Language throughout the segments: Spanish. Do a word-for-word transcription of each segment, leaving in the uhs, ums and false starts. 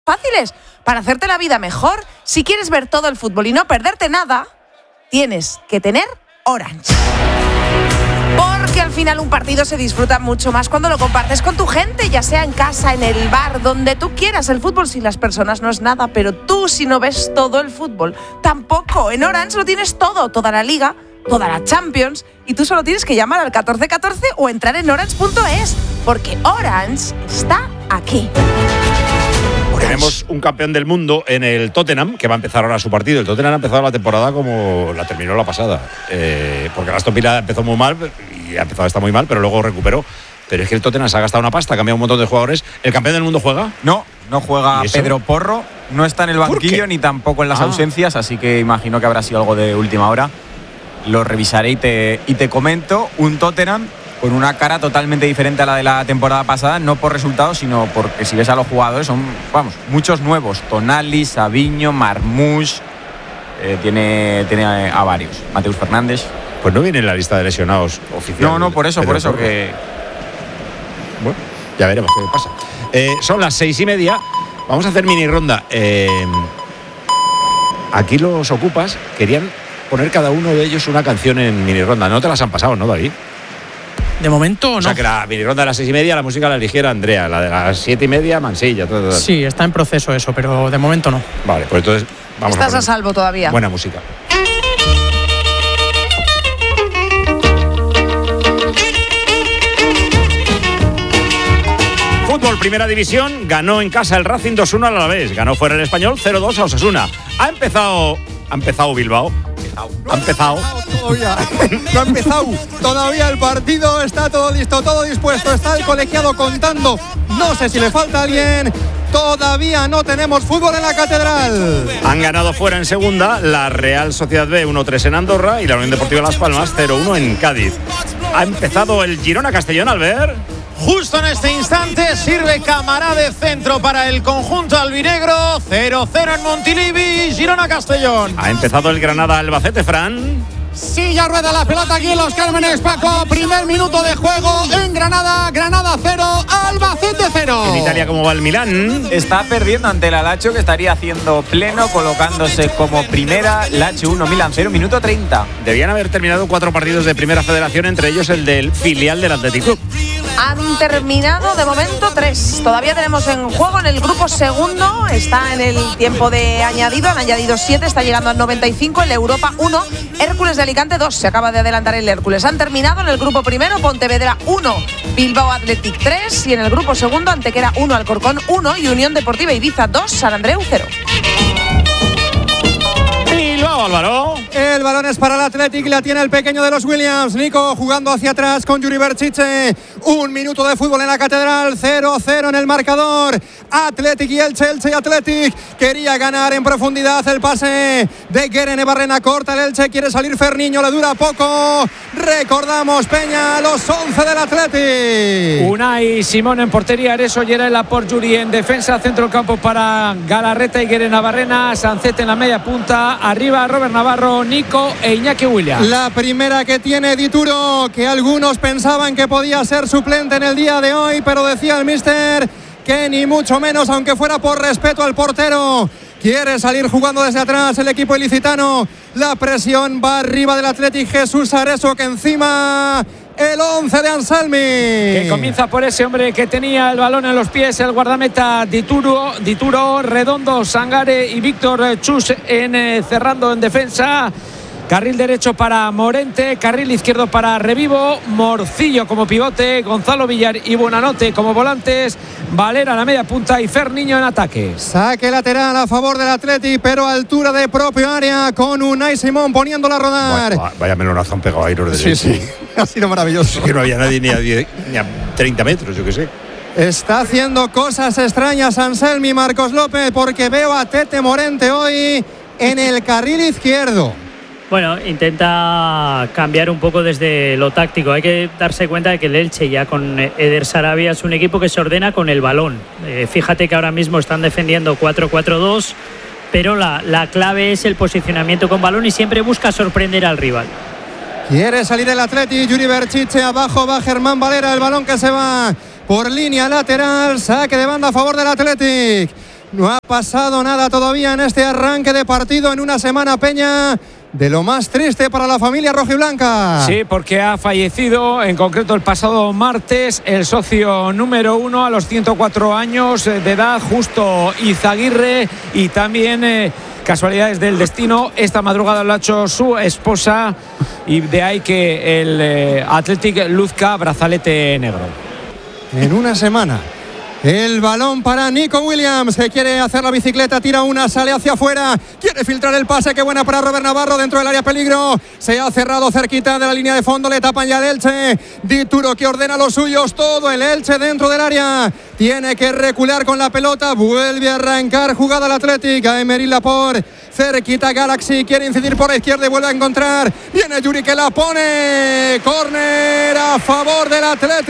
fáciles para hacerte la vida mejor. Si quieres ver todo el fútbol y no perderte nada, tienes que tener Orange. Porque al final un partido se disfruta mucho más cuando lo compartes con tu gente, ya sea en casa, en el bar, donde tú quieras. El fútbol sin las personas no es nada, pero tú si no ves todo el fútbol, tampoco. En Orange lo tienes todo, toda la liga, toda la Champions, y tú solo tienes que llamar al catorce catorce o entrar en orange punto es, porque Orange está aquí. Tenemos un campeón del mundo en el Tottenham, que va a empezar ahora su partido. El Tottenham ha empezado la temporada como la terminó la pasada, eh, porque la Aston Villa empezó muy mal y ha empezado a estar muy mal, pero luego recuperó. Pero es que el Tottenham se ha gastado una pasta, ha cambiado un montón de jugadores. ¿El campeón del mundo juega? No, no juega Pedro Porro, no está en el banquillo ni tampoco en las ah. ausencias, así que imagino que habrá sido algo de última hora. Lo revisaré y te, y te comento. Un Tottenham con una cara totalmente diferente a la de la temporada pasada, no por resultados, sino porque si ves a los jugadores son, vamos, muchos nuevos. Tonali, Savinho, Marmoush, eh, tiene, tiene a varios. Mateus Fernández. Pues no viene en la lista de lesionados oficial. No, no, por eso, por eso que… Bueno, ya veremos qué pasa. Eh, son las seis y media. Vamos a hacer mini ronda. Eh, aquí los ocupas querían poner cada uno de ellos una canción en mini ronda. No te las han pasado, ¿no, David? De momento no. O sea, que la mini ronda de las seis y media la música la eligiera Andrea, la de las siete y media Mansilla. Todo, todo. Sí, está en proceso eso, pero de momento no. Vale, pues entonces vamos Estás a, a salvo todavía. Buena música. Fútbol, primera división, ganó en casa el Racing dos uno al Alavés, ganó fuera el Español cero dos a Osasuna. Ha empezado, ha empezado Bilbao. No ha empezado todavía. No ha empezado todavía el partido. Está todo listo, todo dispuesto. Está el colegiado contando. No sé si le falta alguien. Todavía no tenemos fútbol en la Catedral. Han ganado fuera en segunda la Real Sociedad B uno tres en Andorra y la Unión Deportiva Las Palmas cero uno en Cádiz. Ha empezado el Girona Castellón, Albert. Justo en este instante sirve Camará de centro para el conjunto albinegro. cero cero en Montilivi, Girona Castellón. Ha empezado el Granada Albacete, Fran. Sí, ya rueda la pelota aquí en Los Cármenes, Paco. Primer minuto de juego en Granada. Granada cero, Albacete cero. En Italia, ¿cómo va el Milán? Está perdiendo ante el Lazio, que estaría haciendo pleno, colocándose como primera. Lazio uno, Milán cero, minuto treinta. Debían haber terminado cuatro partidos de primera federación, entre ellos el del filial del Athletic Club. Han terminado de momento tres. Todavía tenemos en juego en el grupo segundo. Está en el tiempo de añadido. Han añadido siete. Está llegando al noventa y cinco. El Europa uno. Hércules de Alicante dos. Se acaba de adelantar el Hércules. Han terminado en el grupo primero. Pontevedra uno. Bilbao Athletic tres. Y en el grupo segundo, Antequera uno. Alcorcón uno. Y Unión Deportiva Ibiza dos. San Andreu cero. Bilbao, Álvaro. El balón es para el Athletic, la tiene el pequeño de los Williams. Nico jugando hacia atrás con Yuri Berchiche. Un minuto de fútbol en la Catedral, cero cero en el marcador. Athletic y el Elche. Athletic quería ganar en profundidad. El pase de Guerene Barrena corta el Elche. Quiere salir Ferniño, le dura poco. Recordamos, Peña, los once del Athletic. Unai Simón en portería, Areso, Yerela por Yuri en defensa. Centro del campo para Galarreta y Guerena Barrena. Sancete en la media punta. Arriba Robert Navarro, Nico e Iñaki Williams. La primera que tiene Dituro, que algunos pensaban que podía ser suplente en el día de hoy, pero decía el míster que ni mucho menos, aunque fuera por respeto al portero. Quiere salir jugando desde atrás el equipo ilicitano. La presión va arriba del Athletic. Jesús Areso, que encima el once de Anselmi. Que comienza por ese hombre que tenía el balón en los pies, el guardameta Dituro, Dituro Redondo, Sangare y Víctor Chus en, eh, cerrando en defensa. Carril derecho para Morente, carril izquierdo para Revivo, Morcillo como pivote, Gonzalo Villar y Buenanote como volantes, Valera a la media punta y Ferniño en ataque. Saque lateral a favor del Athletic, pero a altura de propio área, con Unai Simón poniéndola a rodar. Vaya, vaya melonazo han pegado ahí los de Sí, sí, ha sido maravilloso. Es que no había nadie ni a, diez, ni a treinta metros, yo qué sé. Está haciendo cosas extrañas Anselmi, Marcos López, porque veo a Tete Morente hoy en el carril izquierdo. Bueno, intenta cambiar un poco desde lo táctico. Hay que darse cuenta de que el Elche ya con Eder Sarabia es un equipo que se ordena con el balón. Eh, fíjate que ahora mismo están defendiendo cuatro cuatro dos, pero la, la clave es el posicionamiento con balón y siempre busca sorprender al rival. Quiere salir el Athletic, Yuri Berchiche, abajo va Germán Valera, el balón que se va por línea lateral, saque de banda a favor del Athletic. No ha pasado nada todavía en este arranque de partido en una semana, Peña, de lo más triste para la familia rojiblanca. Sí, porque ha fallecido, en concreto el pasado martes, el socio número uno a los ciento cuatro años de edad, Justo Izaguirre, y también eh, casualidades del destino, esta madrugada lo ha hecho su esposa, y de ahí que el eh, Athletic luzca brazalete negro. En una semana. El balón para Nico Williams, que quiere hacer la bicicleta, tira una, sale hacia afuera, quiere filtrar el pase, qué buena para Robert Navarro dentro del área peligro, se ha cerrado cerquita de la línea de fondo, le tapan ya el Elche, Dituro que ordena a los suyos, todo el Elche dentro del área, tiene que recular con la pelota, vuelve a arrancar jugada el Athletic, a Emery Laporte, cerquita Galaxy, quiere incidir por la izquierda y vuelve a encontrar, viene Yuri que la pone, córner a favor del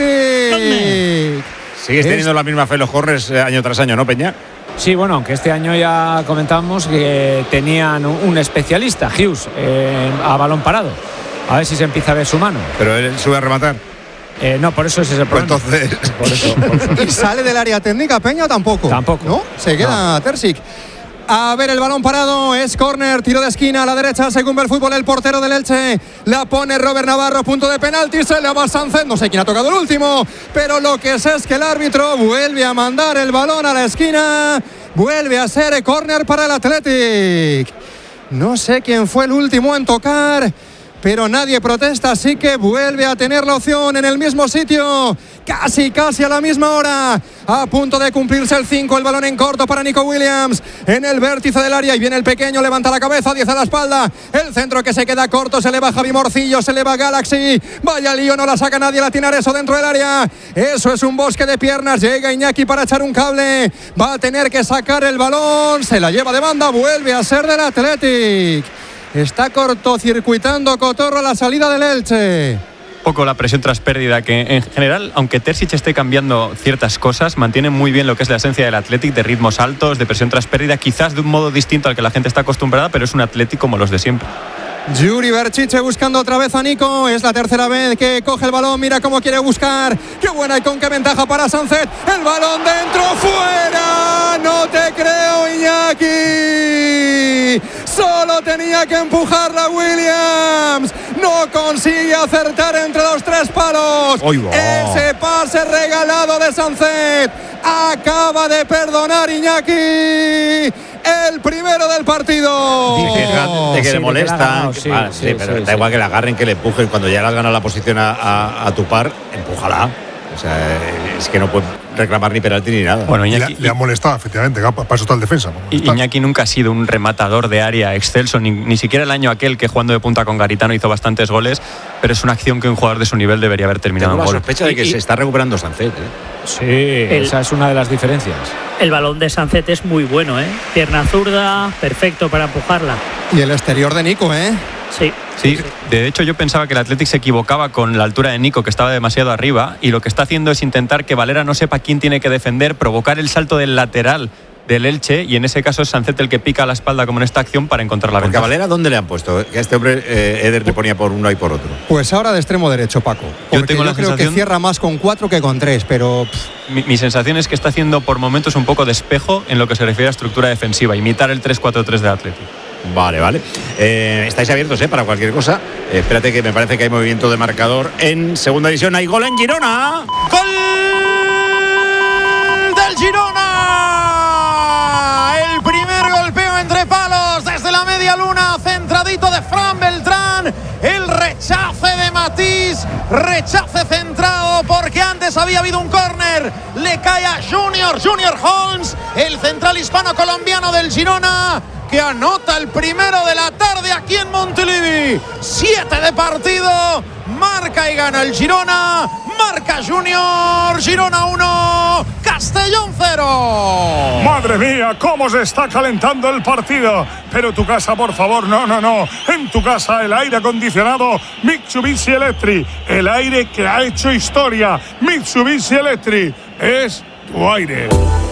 Athletic. Sigues teniendo es... la misma fe en los corners eh, año tras año, ¿no, Peña? Sí, bueno, aunque este año ya comentamos que tenían un especialista, Hughes, eh, a balón parado. A ver si se empieza a ver su mano. Pero él sube a rematar. Eh, no, por eso ese es el problema. Pues entonces... Por eso, por eso. ¿Y sale del área técnica, Peña, o tampoco? Tampoco. ¿No? Se queda no. Terzic. A ver el balón parado, es córner, tiro de esquina a la derecha, según ve el fútbol el portero del Elche, la pone Robert Navarro, punto de penalti, se le va Sánchez, no sé quién ha tocado el último, pero lo que sé es que el árbitro vuelve a mandar el balón a la esquina, vuelve a ser córner para el Athletic. No sé quién fue el último en tocar, pero nadie protesta, así que vuelve a tener la opción en el mismo sitio, casi, casi a la misma hora, a punto de cumplirse el cinco, el balón en corto para Nico Williams, en el vértice del área, y viene el pequeño, levanta la cabeza, diez a la espalda, el centro que se queda corto, se le va Javi Morcillo, se le va Galaxy, vaya lío, no la saca nadie, la tiene eso dentro del área, eso es un bosque de piernas, llega Iñaki para echar un cable, va a tener que sacar el balón, se la lleva de banda, vuelve a ser del Athletic. Está cortocircuitando Cotorro a la salida del Elche. Poco la presión tras pérdida, que en general, aunque Terzic esté cambiando ciertas cosas, mantiene muy bien lo que es la esencia del Athletic, de ritmos altos, de presión tras pérdida, quizás de un modo distinto al que la gente está acostumbrada, pero es un Athletic como los de siempre. Yuri Berchiche buscando otra vez a Nico, es la tercera vez que coge el balón, mira cómo quiere buscar, qué buena y con qué ventaja para Sánchez, el balón dentro, fuera, no te creo Iñaki, solo tenía que empujarla Williams, no consigue acertar entre los tres palos, Oigo. Ese pase regalado de Sánchez, acaba de perdonar Iñaki, el primero del partido. Fíjate que sí, le molesta. Ganado, sí, ah, sí, sí, pero sí, da sí. igual que le agarren, que le empujen. Cuando ya le has ganado la posición a, a, a tu par, empújala. O sea, es que no puede reclamar ni penalti ni nada. Bueno, Iñaki, le, le ha molestado, efectivamente, para eso está el defensa. Iñaki nunca ha sido un rematador de área excelso, ni, ni siquiera el año aquel que jugando de punta con Garitano hizo bastantes goles, pero es una acción que un jujugador de su nivel debería haber terminado Tengo en la gol. sospecha de que y, se está recuperando Sánchez, ¿eh? Sí, el, esa es una de las diferencias. El balón de Sánchez es muy bueno, ¿eh? Pierna zurda, perfecto para empujarla. Y el exterior de Nico, ¿eh? Sí. Sí, de hecho yo pensaba que el Athletic se equivocaba con la altura de Nico, que estaba demasiado arriba, y lo que está haciendo es intentar que Valera no sepa quién tiene que defender, provocar el salto del lateral del Elche, y en ese caso es Sánchez el que pica la espalda como en esta acción para encontrar la Porque ventaja. a Valera, ¿dónde le han puesto? Que a este hombre eh, Eder le ponía por uno y por otro. Pues ahora de extremo derecho, Paco. Porque Yo tengo la yo creo sensación- que cierra más con cuatro que con tres, pero pff, Mi, mi sensación es que está haciendo por momentos un poco de espejo en lo que se refiere a estructura defensiva, imitar el tres cuatro tres de Athletic. Vale, vale. Eh, estáis abiertos, ¿eh? Para cualquier cosa. Eh, espérate, que me parece que hay movimiento de marcador en segunda división. Hay gol en Girona. ¡Gol del Girona! El primer golpeo entre palos desde la media luna, centradito de Fran Beltrán. El rechace de Matís, rechace centrado porque antes había habido un córner. Le cae a Junior, Junior Holmes, el central hispano-colombiano del Girona, que anota el primero de la tarde aquí en Montilivi. Siete de partido, marca y gana el Girona, marca Junior, Girona uno, Castellón cero. Madre mía, cómo se está calentando el partido. Pero tu casa, por favor, no, no, no. En tu casa el aire acondicionado Mitsubishi Electric, el aire que ha hecho historia. Mitsubishi Electric es tu aire.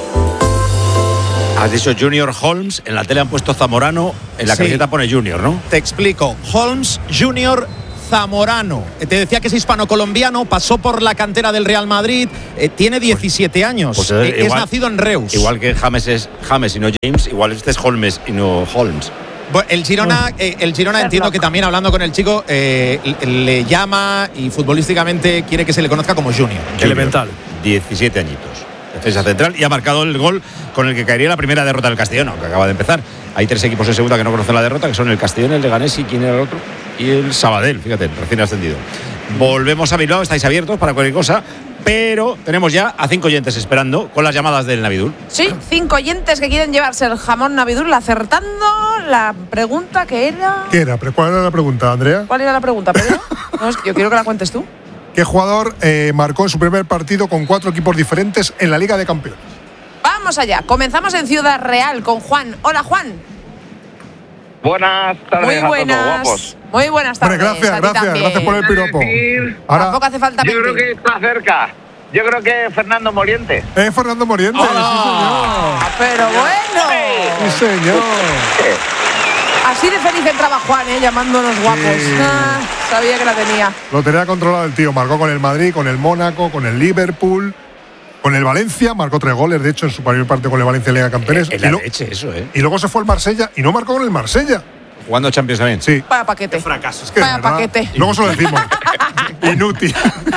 Has dicho Junior Holmes, en la tele han puesto Zamorano, en la Sí. camiseta pone Junior, ¿no? Te explico, Holmes Junior Zamorano. Te decía que es hispano-colombiano, pasó por la cantera del Real Madrid, eh, tiene diecisiete años, Pues, eh, eh, es igual- nacido en Reus. Igual que James es James y no James, igual este es Holmes y no Holmes. Bueno, el Girona, eh, el Girona entiendo que también hablando con el chico eh, le llama y futbolísticamente quiere que se le conozca como Junior. Elemental. diecisiete añitos. Defensa central y ha marcado el gol con el que caería la primera derrota del Castellón, aunque acaba de empezar. Hay tres equipos en segunda que no conocen la derrota, que son el Castellón, el Leganés y quién era el otro. Y el Sabadell, fíjate, recién ascendido. Volvemos a Bilbao, estáis abiertos para cualquier cosa, pero tenemos ya a cinco oyentes esperando con las llamadas del Navidul. Sí, cinco oyentes que quieren llevarse el jamón Navidul, acertando la pregunta que era. ¿Qué era? ¿Pero ¿Cuál era la pregunta, Andrea? ¿Cuál era la pregunta, Pedro? No, es que yo quiero que la cuentes tú. ¿Qué jugador eh, marcó en su primer partido con cuatro equipos diferentes en la Liga de Campeones? Vamos allá. Comenzamos en Ciudad Real con Juan. Hola, Juan. Buenas tardes Muy a todos, buenas. guapos. Muy buenas tardes. Bueno, gracias, a ti gracias, también. gracias por el piropo. Ahora Tampoco hace falta Yo creo mentir. que está cerca. Yo creo que Fernando Moriente. es Fernando Moriente. Ah, pero bueno. Sí, señor. Sí, señor. Así de feliz entraba Juan, ¿eh? Llamándonos guapos. Sí. Ah, sabía que la tenía. Lo tenía controlado el tío. Marcó con el Madrid, con el Mónaco, con el Liverpool, con el Valencia. Marcó tres goles, de hecho, en su primer partido con el Valencia en Liga de Campeones. Es y, la lo- leche eso, ¿eh? y luego se fue al Marsella y no marcó con el Marsella. Jugando Champions también. Sí. Vaya paquete. Fracaso. Es que, Vaya de verdad, paquete. Luego se lo decimos. Inútil.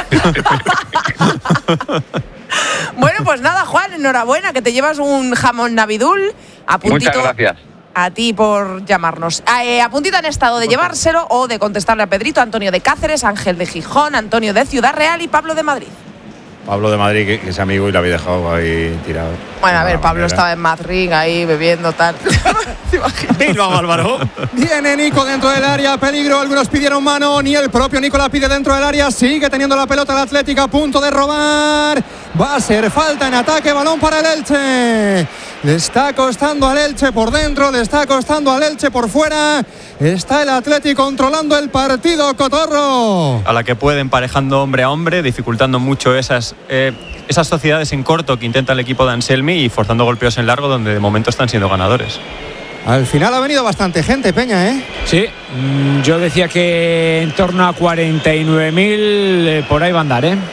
Bueno, pues nada, Juan, enhorabuena, que te llevas un jamón Navidul. A puntito. Muchas gracias. A ti por llamarnos. A, eh, a puntito han estado de llevárselo o de contestarle a Pedrito, Antonio de Cáceres, Ángel de Gijón, Antonio de Ciudad Real y Pablo de Madrid. Pablo de Madrid, que, que es amigo y lo había dejado ahí tirado. Bueno, a De ver, mala Pablo manera. estaba en Madrid ahí bebiendo tal. ¿Te imaginas? Bilbao, Álvaro. Viene Nico dentro del área, peligro, algunos pidieron mano, ni el propio Nico la pide dentro del área, sigue teniendo la pelota el Atlético a punto de robar, va a ser falta en ataque, balón para el Elche, le está costando al Elche por dentro, le está costando al Elche por fuera, está el Atlético controlando el partido, Cotorro. A la que puede emparejando hombre a hombre, dificultando mucho esas, eh, esas sociedades en corto que intenta el equipo de Anselmi y forzando golpeos en largo donde de momento están siendo ganadores. Al final ha venido bastante gente, Peña, ¿eh? Sí, mm, yo decía que en torno a cuarenta y nueve mil eh, por ahí va a andar, ¿eh?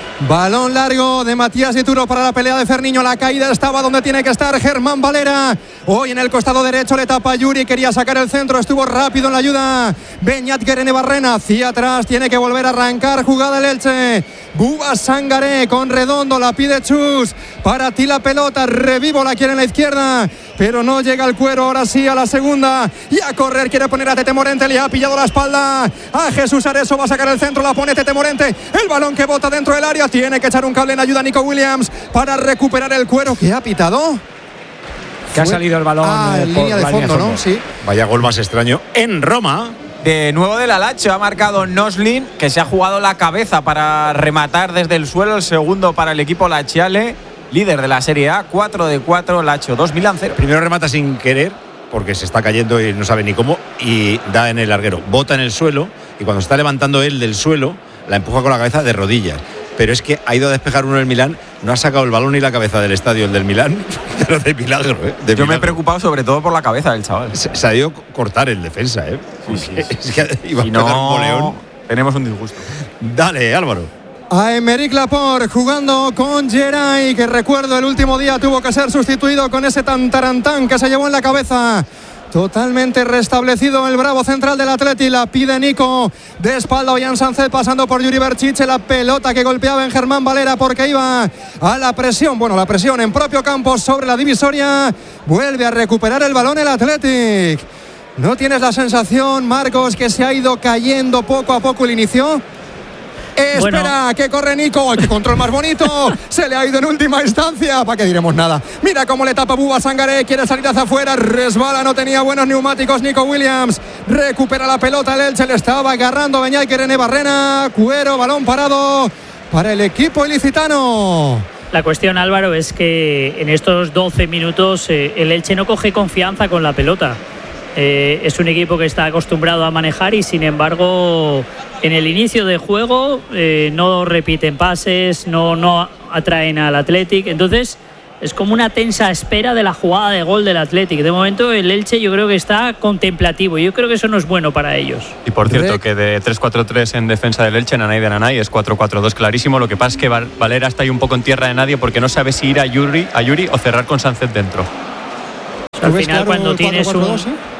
Balón largo de Matías Dituro para la pelea de Ferniño. La caída estaba donde tiene que estar Germán Valera. Hoy en el costado derecho le tapa Yuri. Quería sacar el centro. Estuvo rápido en la ayuda. Beñat Guerene Barrena hacia atrás. Tiene que volver a arrancar. Jugada el Elche. Buba Sangaré con Redondo. La pide Chus. Para ti la pelota. Revivo la quiere en la izquierda. Pero no llega el cuero. Ahora sí a la segunda. Y a correr. Quiere poner a Tete Morente. Le ha pillado la espalda. A Jesús Areso. Va a sacar el centro. La pone Tete Morente. El balón que bota dentro del área. Tiene que echar un cable en ayuda a Nico Williams para recuperar el cuero. ¿Qué ha pitado? Que ha salido el balón. Ah, eh, en por línea de la fondo, ¿no? Sí. Vaya gol más extraño. En Roma. De nuevo del Alacho ha marcado Noslin, que se ha jugado la cabeza para rematar desde el suelo. El segundo para el equipo Lachiale, líder de la Serie A. cuatro de cuatro, Lacho dos, Milan cero. Primero remata sin querer, porque se está cayendo y no sabe ni cómo, y da en el larguero. Bota en el suelo, y cuando está levantando él del suelo, la empuja con la cabeza de rodillas. Pero es que ha ido a despejar uno del Milán, no ha sacado el balón ni la cabeza del estadio, el del Milán, pero de milagro, ¿eh? De Yo me he milagro. preocupado sobre todo por la cabeza del chaval. Se, se ha ido a cortar el defensa, ¿eh? Sí, sí, sí. Es que iba Si a pegar un no, boleón. tenemos un disgusto. Dale, Álvaro. A Emerick Laporte jugando con Geray, que recuerdo el último día tuvo que ser sustituido con ese tantarantán que se llevó en la cabeza. Totalmente restablecido el bravo central del Atleti. La pide Nico de espalda. Ollán Sánchez pasando por Yuri Berchiche. La pelota que golpeaba en Germán Valera porque iba a la presión. Bueno, la presión en propio campo sobre la divisoria. Vuelve a recuperar el balón el Athletic. ¿No tienes la sensación, Marcos, que se ha ido cayendo poco a poco el inicio? Espera, Bueno. que corre Nico. ¡Qué control más bonito! Se le ha ido en última instancia. ¿Para qué diremos nada? Mira cómo le tapa Buba Sangaré. Quiere salir hacia afuera. Resbala, no tenía buenos neumáticos Nico Williams. Recupera la pelota el Elche. Le estaba agarrando Beñat Guerene Barrena. Cuero, balón parado para el equipo ilicitano. La cuestión, Álvaro, es que en estos doce minutos eh, el Elche no coge confianza con la pelota. Eh, es un equipo que está acostumbrado a manejar y, sin embargo, en el inicio de juego eh, no repiten pases, no, no atraen al Athletic. Entonces, Es como una tensa espera de la jugada de gol del Athletic. De momento el Elche yo creo que está contemplativo. Yo creo que eso no es bueno para ellos. Y por cierto, que de tres cuatro tres en defensa del Elche, Nanay de Nanay, es cuatro cuatro dos clarísimo. Lo que pasa es que Valera está ahí un poco en tierra de nadie porque no sabe si ir a Yuri, a Yuri o cerrar con Sánchez dentro. O sea, al final cuando tienes un...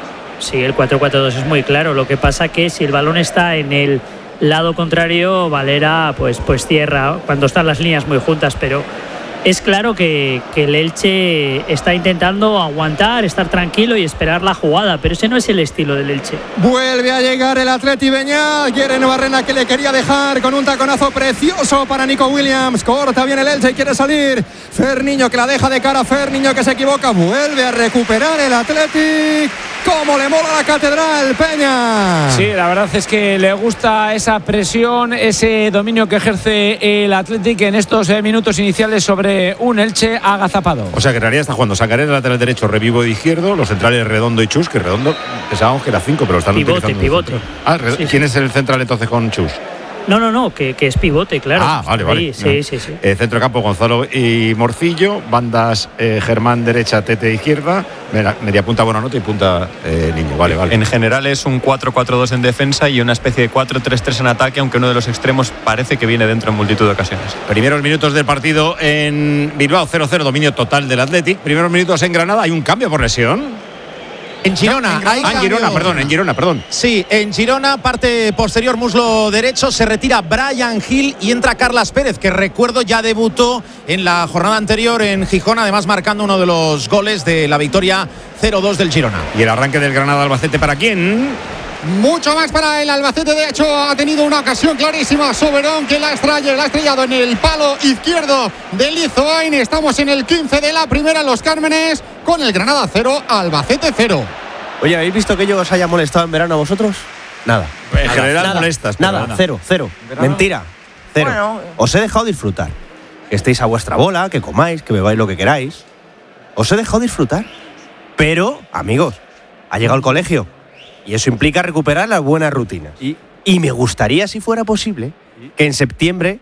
Sí, el cuatro cuatro dos es muy claro. Lo que pasa que si el balón está en el lado contrario, Valera pues, pues cierra cuando están las líneas muy juntas, pero... Es claro que, que el Elche está intentando aguantar, estar tranquilo y esperar la jugada, pero ese no es el estilo del Elche. Vuelve a llegar el Atleti Beñat, quiere Barrena que le quería dejar con un taconazo precioso para Nico Williams. Corta bien el Elche y quiere salir. Ferniño que la deja de cara, Ferniño que se equivoca, vuelve a recuperar el Athletic. ¡Cómo le mola la Catedral, Peña! Sí, la verdad es que le gusta esa presión, ese dominio que ejerce el Athletic en estos eh, minutos iniciales sobre un Elche agazapado. O sea que en realidad está jugando Sangaré en el lateral derecho, Revivo de izquierdo, los centrales Redondo y Chus, que Redondo pensábamos que era cinco, pero están pivote, utilizando pivote. Ah, sí, ¿quién sí. es el central entonces con Chus? No, no, no, que, que es pivote, claro. Ah, vale, vale. Sí, sí, sí. sí. Eh, centro de campo Gonzalo y Morcillo, bandas eh, Germán derecha, Tete izquierda, media, media punta Buenanote y punta eh, Niño. Vale, vale. En general es un cuatro cuatro dos en defensa y una especie de cuatro tres tres en ataque, aunque uno de los extremos parece que viene dentro en multitud de ocasiones. Primeros minutos del partido en Bilbao, cero cero, dominio total del Athletic. Primeros minutos en Granada, hay un cambio por lesión. En Girona, no, en, hay ah, en Girona, perdón, en Girona, perdón. Sí, en Girona, parte posterior muslo derecho, se retira Brian Hill y entra Carlas Pérez, que recuerdo ya debutó en la jornada anterior en Gijón, además marcando uno de los goles de la victoria cero dos del Girona. ¿Y el arranque del Granada Albacete para quién? Mucho más para el Albacete, de hecho ha tenido una ocasión clarísima Soberón que la ha estrellado, la ha estrellado en el palo izquierdo de Lizoain. Estamos en el quince de la primera en Los Cármenes con el Granada cero, Albacete cero. Oye, ¿habéis visto que yo os haya molestado en verano a vosotros? Nada. En nada, general nada, molestas. Nada, nada. cero, cero. Mentira, cero. Bueno. Os he dejado disfrutar. Que estéis a vuestra bola, que comáis, que bebáis lo que queráis. Os he dejado disfrutar. Pero, amigos, ha llegado el colegio. Y eso implica recuperar las buenas rutinas. Y, y me gustaría, si fuera posible, que en septiembre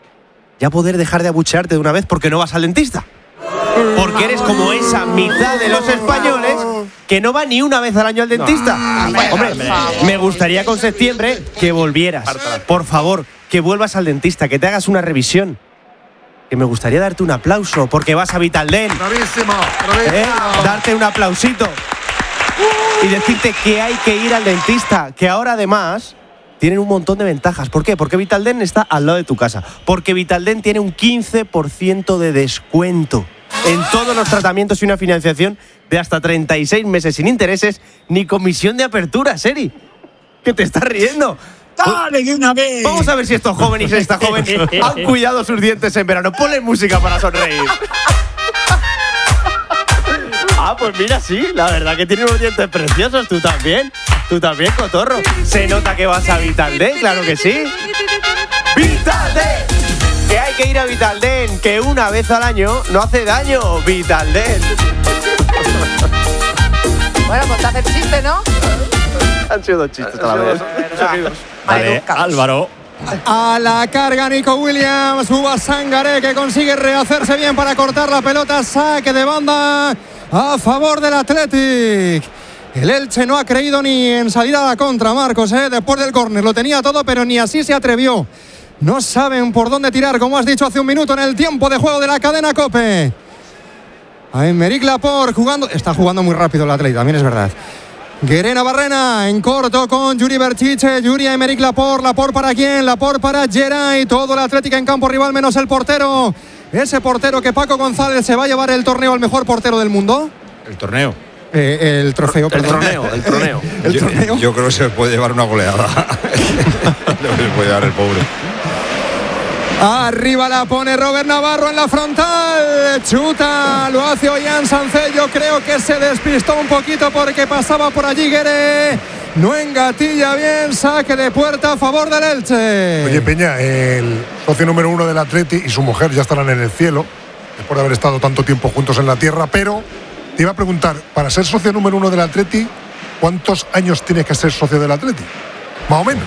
ya poder dejar de abuchearte de una vez porque no vas al dentista. Porque eres como esa mitad de los españoles que no va ni una vez al año al dentista. No, hombre, me gustaría con septiembre que volvieras. Por favor, que vuelvas al dentista, que te hagas una revisión. Que me gustaría darte un aplauso porque vas a Vitaldent. Bravísimo, bravísimo. ¿Eh? Darte un aplausito. Y decirte que hay que ir al dentista, que ahora además tienen un montón de ventajas. ¿Por qué? Porque Vitaldent está al lado de tu casa. Porque Vitaldent tiene un quince por ciento de descuento en todos los tratamientos y una financiación de hasta treinta y seis meses sin intereses ni comisión de apertura, Seri. ¿Qué te estás riendo? ¡Dale, de una vez! Vamos a ver si estos jóvenes y esta joven han cuidado sus dientes en verano. Ponle música para sonreír. Ah, pues mira, sí, la verdad que tiene unos dientes preciosos. Tú también, tú también, cotorro. Se nota que vas a Vitaldent, claro que sí. ¡Vitaldent! Que hay que ir a Vitaldent, que una vez al año no hace daño. Vitaldent. Bueno, pues te hace chiste, ¿no? Han sido dos chistes a la vez. Vale, Álvaro. A la carga Nico Williams, Uba Sangaré que consigue rehacerse bien para cortar la pelota, saque de banda a favor del Athletic. El Elche no ha creído ni en salir a la contra, Marcos, ¿eh? Después del córner lo tenía todo, pero ni así se atrevió. No saben por dónde tirar, como has dicho hace un minuto en el tiempo de juego de la cadena COPE. A Aymeric Laporte jugando, está jugando muy rápido el Athletic, también es verdad. Guerena Barrena en corto con Yuri Berchiche, Yuri a Aymeric Laporte, Laporte para quién, Laporte para Geray, todo el Athletic en campo rival menos el portero, ese portero que Paco González se va a llevar el torneo al mejor portero del mundo. El torneo. Eh, el trofeo, el perdón. torneo, el torneo. el yo, torneo. Yo creo que se puede llevar una goleada. Se puede llevar el pobre. Arriba la pone Robert Navarro en la frontal. Chuta, lo hace Ollán Sánchez. Yo creo que se despistó un poquito porque pasaba por allí Gueré. No engatilla bien, saque de puerta a favor del Elche. Oye, Peña, el socio número uno del Atleti y su mujer ya estarán en el cielo, después de haber estado tanto tiempo juntos en la tierra, pero te iba a preguntar, para ser socio número uno del Atleti, ¿cuántos años tienes que ser socio del Atleti? Más o menos.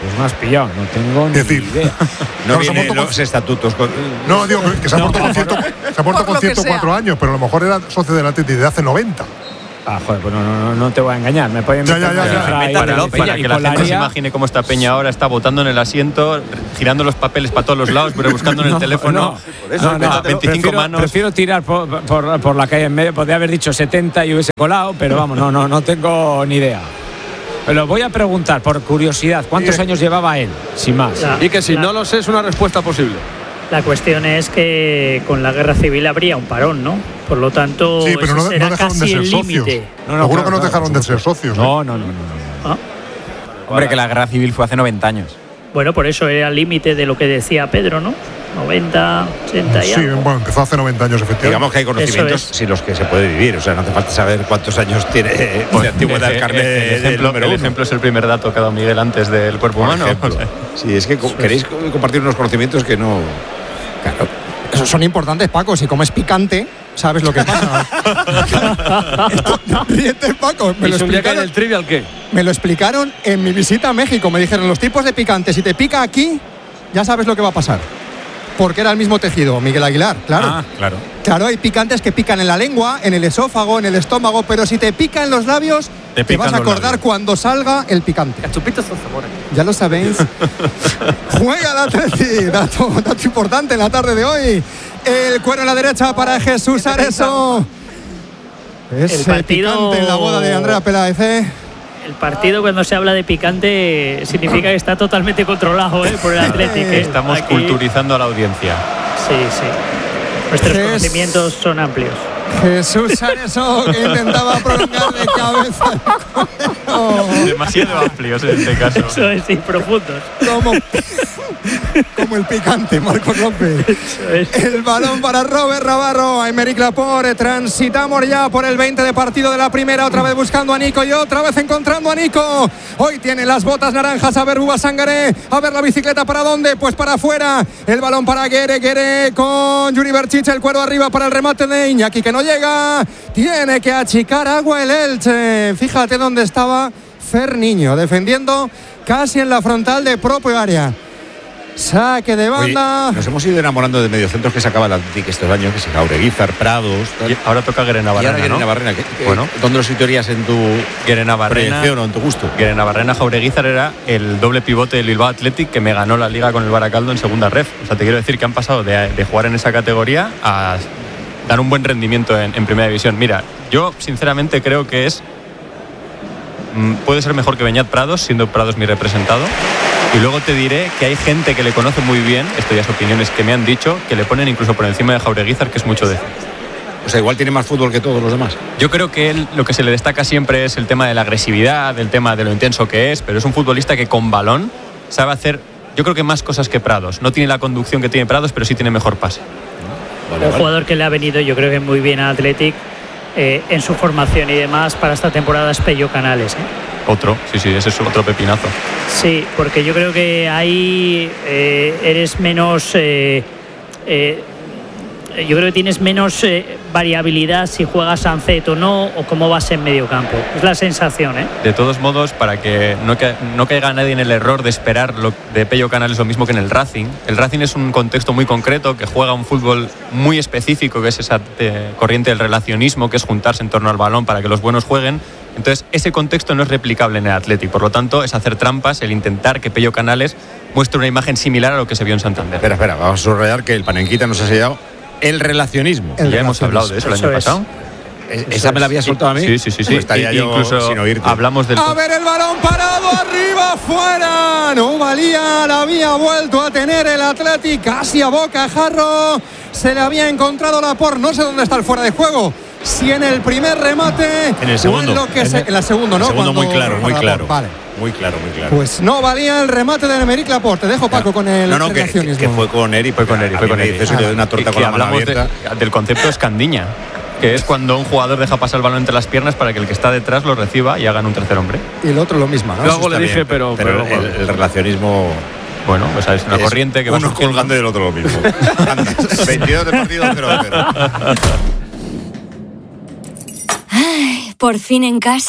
Pues me has pillado, no tengo ni decir, idea. No no, vienen con, los estatutos. Con, no, digo que se ha puesto con, ciento, se ha puesto con ciento cuatro años, pero a lo mejor era socio del Atleti de hace noventa. Ah, joder, pues no, no, no te voy a engañar. Me pueden ya, ya, ya, ya. Para, para que la gente se imagine cómo está Peña ahora, está botando en el asiento, girando los papeles para todos los lados, pero buscando en el no, teléfono. No, no, no, veinticinco prefiero, manos. Prefiero tirar por, por, por la calle en medio. Podría haber dicho setenta y hubiese colado, pero vamos, no, no, no tengo ni idea. Pero voy a preguntar, por curiosidad, ¿cuántos años llevaba él? Sin más. La, y que si la, no lo sé, es una respuesta posible. La cuestión es que con la guerra civil habría un parón, ¿no? Por lo tanto, sí, pero no, será no dejaron de ser socios. No, Seguro no, claro, que no claro, dejaron claro. de ser socios. No, ¿eh? no, no, no. no. ¿Ah? Hombre, que la guerra civil fue hace noventa años. Bueno, por eso era el límite de lo que decía Pedro, ¿no? noventa, ochenta y Sí, algo. bueno, empezó hace noventa años, efectivamente. Digamos que hay conocimientos sin los que se puede vivir. O sea, no hace falta saber cuántos años tiene pues, de antigüedad el carnet. El, el, ejemplo, del el ejemplo es el primer dato que ha dado Miguel antes del cuerpo Por humano. O sea. Sí, es que co- queréis compartir unos conocimientos que no. Claro. Esos son importantes, Paco. Si comes picante, sabes lo que pasa. Esto, no, ríete, Paco. Me ¿Y lo, si un día cae explicaron, el trivial qué? me lo explicaron en mi visita a México. Me dijeron los tipos de picante. Si te pica aquí, ya sabes lo que va a pasar. Porque era el mismo tejido, Miguel Aguilar, claro. Ah, claro. Claro, hay picantes que pican en la lengua, en el esófago, en el estómago, pero si te pica en los labios, te, te vas a acordar cuando salga el picante. Cachupitos son sabores. Ya lo sabéis. Juega el Atleti, dato, dato importante en la tarde de hoy. El cuero en la derecha para Jesús Areso. Es El partido- picante en la boda de Andrea Peláez, ¿eh? El partido, cuando se habla de picante, significa que está totalmente controlado, ¿eh? Por el Athletic. ¿eh? Estamos Aquí- culturizando a la audiencia. Sí, sí. Nuestros Jes- conocimientos son amplios. Jesús Areso, que intentaba prolongar de cabeza el cuero. Demasiado amplios en este caso. Eso es, sí, profundos. Como, como el picante, Marcos López. Eso es. El balón para Robert Navarro, Aymeric Laporte. Transitamos ya por el veinte de partido de la primera, otra vez buscando a Nico y otra vez encontrando a Nico. Hoy tiene las botas naranjas. A ver, Buba Sangaré. A ver la bicicleta, ¿para dónde? Pues para afuera. El balón para Guere, Guere con Yuri Berchiche. El cuero arriba para el remate de Iñaki, que no llega. Tiene que achicar agua el Elche. Fíjate dónde estaba Fer Niño, defendiendo casi en la frontal de propio área. Saque de banda. Oye, nos hemos ido enamorando de mediocentros que sacaba el Atlético estos años, que se Jaureguizar, Prados. Tal. Y ahora toca Guerena-Barrena, ¿no? Guerena-Barrena. ¿Qué- qué- Bueno. ¿Dónde lo situarías en tu Guerena-Barrena proyección o en tu gusto? Guerena-Barrena Jaureguizar era el doble pivote del Bilbao Athletic que me ganó la liga con el Baracaldo en segunda ref. O sea, te quiero decir que han pasado de, de jugar en esa categoría a dar un buen rendimiento en, en primera división. Mira, yo sinceramente creo que es mm, puede ser mejor que Beñat Prados, siendo Prados mi representado. Y luego te diré que hay gente que le conoce muy bien, esto ya es opiniones que me han dicho, que le ponen incluso por encima de Jaureguizar, que es mucho decir. O sea, igual tiene más fútbol que todos los demás. Yo creo que él lo que se le destaca siempre es el tema de la agresividad, el tema de lo intenso que es, pero es un futbolista que con balón sabe hacer, yo creo que más cosas que Prados. No tiene la conducción que tiene Prados, pero sí tiene mejor pase. Vale, Un vale. jugador que le ha venido, yo creo que muy bien a Athletic eh, en su formación y demás para esta temporada es Pello Canales, ¿eh? Otro, sí, sí, ese es otro pepinazo. Sí, porque yo creo que ahí eh, eres menos. Eh, eh, yo creo que tienes menos eh, variabilidad si juegas Ancet o no, o cómo vas en medio campo. Es la sensación, ¿eh? De todos modos, para que no, ca no caiga nadie en el error de esperar lo de Pello Canales lo mismo que en el Racing. El Racing es un contexto muy concreto que juega un fútbol muy específico, que es esa eh, corriente del relacionismo, que es juntarse en torno al balón para que los buenos jueguen. Entonces, ese contexto no es replicable en el Athletic. Por lo tanto, es hacer trampas el intentar que Pello Canales muestre una imagen similar a lo que se vio en Santander. Espera, espera, vamos a subrayar que el Panenquita nos ha sellado el relacionismo. El ya hemos hablado de eso el Eso año es. pasado. ¿Es- ¿Esa me la había soltado a mí? Sí, sí, sí. sí. Pues estaría I- yo incluso sin oírte. hablamos del... A ver el balón parado arriba, fuera. No valía, la había vuelto a tener el Athletic casi a bocajarro. Se le había encontrado la por, no sé dónde está el fuera de juego. Si en el primer remate En el o segundo. en lo que En se, el- en la segunda, ¿no? El segundo muy Cuando- claro, muy para la claro. por. Vale. Muy claro, muy claro. Pues no valía el remate de Aymeric Laporte. Te dejo, Paco, con el no, no, que, que, relacionismo. que fue con Eri. Fue con Eri, A fue mí con me Eri. dice eso, le doy una torta Y con que la mano hablamos de- abierta. del concepto escandiña, que es cuando un jugador deja pasar el balón entre las piernas para que el que está detrás lo reciba y hagan un tercer hombre. Y el otro lo mismo, ¿no? Yo algo le Está dije, bien, pero, pero pero el, el relacionismo Bueno, pues es una es corriente que va uno surgiendo. colgando y el otro lo mismo. Anda, veintidós de partido, cero a cero. Ay, por fin en casa.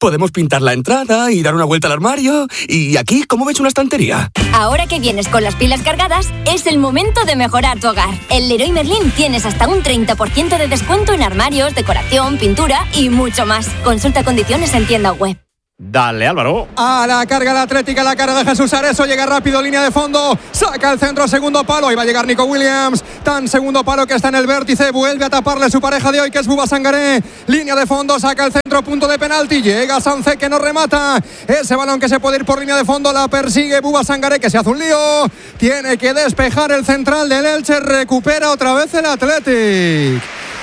Podemos pintar la entrada y dar una vuelta al armario. Y aquí, ¿cómo ves una estantería? Ahora que vienes con las pilas cargadas, es el momento de mejorar tu hogar. En Leroy Merlin tienes hasta un treinta por ciento de descuento en armarios, decoración, pintura y mucho más. Consulta condiciones en tienda web. Dale, Álvaro. A la carga la Atlética, la cara de Jesús Areso, llega rápido, línea de fondo, saca el centro, segundo palo, ahí va a llegar Nico Williams, tan segundo palo que está en el vértice, vuelve a taparle su pareja de hoy que es Bouba Sangaré, línea de fondo, saca el centro, punto de penalti, llega Sancet que no remata, ese balón que se puede ir por línea de fondo, la persigue Bouba Sangaré que se hace un lío, tiene que despejar el central del Elche, recupera otra vez el Athletic.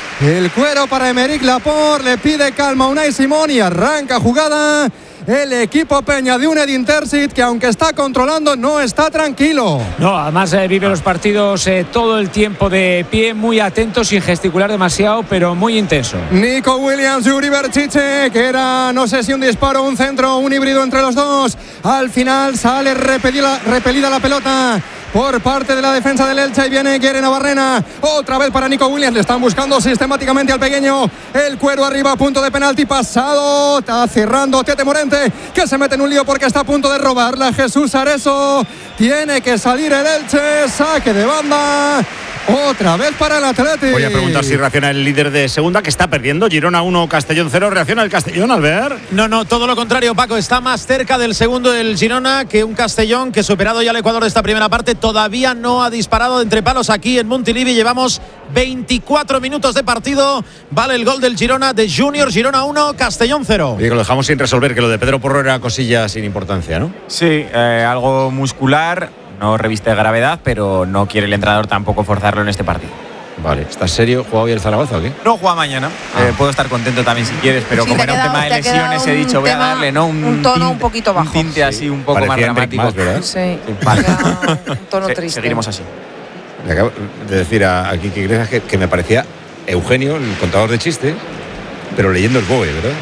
El cuero para Aymeric Laporte, le pide calma a Unai Simón y arranca jugada el equipo Peña de un Edin Terzic que aunque está controlando no está tranquilo. No, además eh, vive los partidos eh, todo el tiempo de pie, muy atento, sin gesticular demasiado, pero muy intenso. Nico Williams, Yuri Berchiche, que era no sé si un disparo, un centro, un híbrido entre los dos. Al final sale repelida, repelida la pelota por parte de la defensa del Elche y viene Guerena Barrena, otra vez para Nico Williams, le están buscando sistemáticamente al pequeño, el cuero arriba, punto de penalti, pasado, está cerrando Tete Morente, que se mete en un lío porque está a punto de robarla Jesús Areso, tiene que salir el Elche, saque de banda, otra vez para el Athletic. Voy a preguntar si reacciona el líder de segunda, que está perdiendo, Girona uno, Castellón cero, ¿reacciona el Castellón, Albert? No, no, todo lo contrario, Paco, está más cerca del segundo del Girona que un Castellón que superado ya el Ecuador de esta primera parte, todavía no ha disparado de entre palos aquí en Montilivi. Llevamos veinticuatro minutos de partido. Vale el gol del Girona de Junior. Girona uno, Castellón cero. Y que lo dejamos sin resolver, que lo de Pedro Porro era cosilla sin importancia, ¿no? Sí, eh, algo muscular, no reviste gravedad, pero no quiere el entrenador tampoco forzarlo en este partido. Vale, ¿estás serio? ¿Juega hoy el Zaragoza o qué? No juega mañana. Ah. Eh, puedo estar contento también si quieres, pero sí, como era un tema de lesiones, he dicho, voy a darle ¿no? un, un tono tinte, un poquito bajo. Un tinte sí. así un poco Parecía más dramático. Más, ¿verdad? Sí, sí vale. Un tono Se, triste. Seguiremos así. Le acabo de decir a, a Kiki Iglesias que, que me parecía Eugenio, el contador de chistes, pero leyendo el B O E, ¿verdad?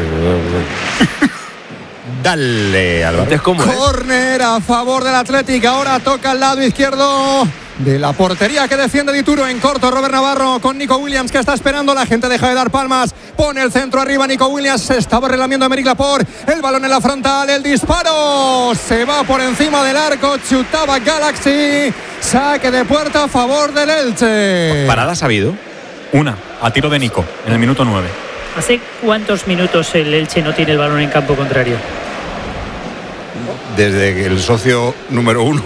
Dale, Álvaro. Córner a favor del Athletic. Ahora toca al lado izquierdo de la portería que defiende Dituro en corto. Robert Navarro con Nico Williams que está esperando. La gente deja de dar palmas. Pone el centro arriba. Nico Williams se estaba relamiendo a Aymeric Laporte. El balón en la frontal. El disparo. Se va por encima del arco. Chutaba Galaxy. Saque de puerta a favor del Elche. ¿Paradas ha habido? Una, a tiro de Nico, en el minuto nueve. ¿Hace cuántos minutos el Elche no tiene el balón en campo contrario? Desde que el socio número uno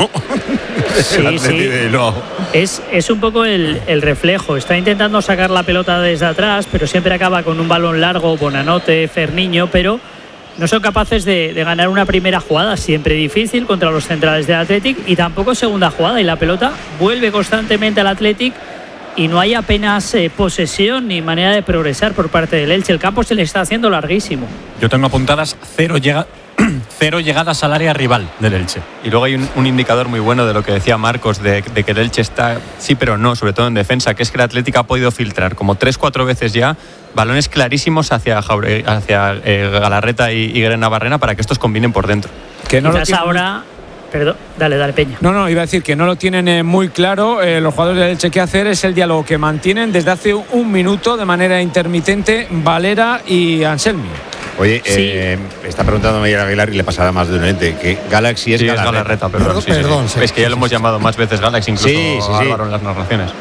sí, sí. No. Es, es un poco el, el reflejo. Está intentando sacar la pelota desde atrás, pero siempre acaba con un balón largo, Bonanote, Ferniño, pero no son capaces de, de ganar una primera jugada, siempre difícil contra los centrales del Athletic, y tampoco segunda jugada, y la pelota vuelve constantemente al Athletic y no hay apenas eh, posesión ni manera de progresar por parte del Elche. El campo se le está haciendo larguísimo. Yo tengo apuntadas cero llega cero llegadas al área rival del Elche. Y luego hay un, un indicador muy bueno de lo que decía Marcos, de, de que el Elche está, sí pero no, sobre todo en defensa, que es que el Atlético ha podido filtrar como tres, cuatro veces ya balones clarísimos hacia, Jaure, hacia eh, Galarreta y, y Guerena Barrena para que estos combinen por dentro. Que no Quizás lo ahora... Perdón, dale, dale, Peña. No, no, iba a decir que no lo tienen eh, muy claro. Eh, los jugadores del Elche, que hacer es el diálogo que mantienen desde hace un minuto de manera intermitente Valera y Anselmi. Oye, sí. eh, está preguntando Miguel Aguilar y le pasará más de un ente que Galaxy es sí, Galarreta. Es Galarreta, perdón. Perdón, sí, perdón, sí, sí. sí. Es que ya lo hemos llamado más veces Galaxy, incluso sí, sí, sí. Álvaro en las narraciones.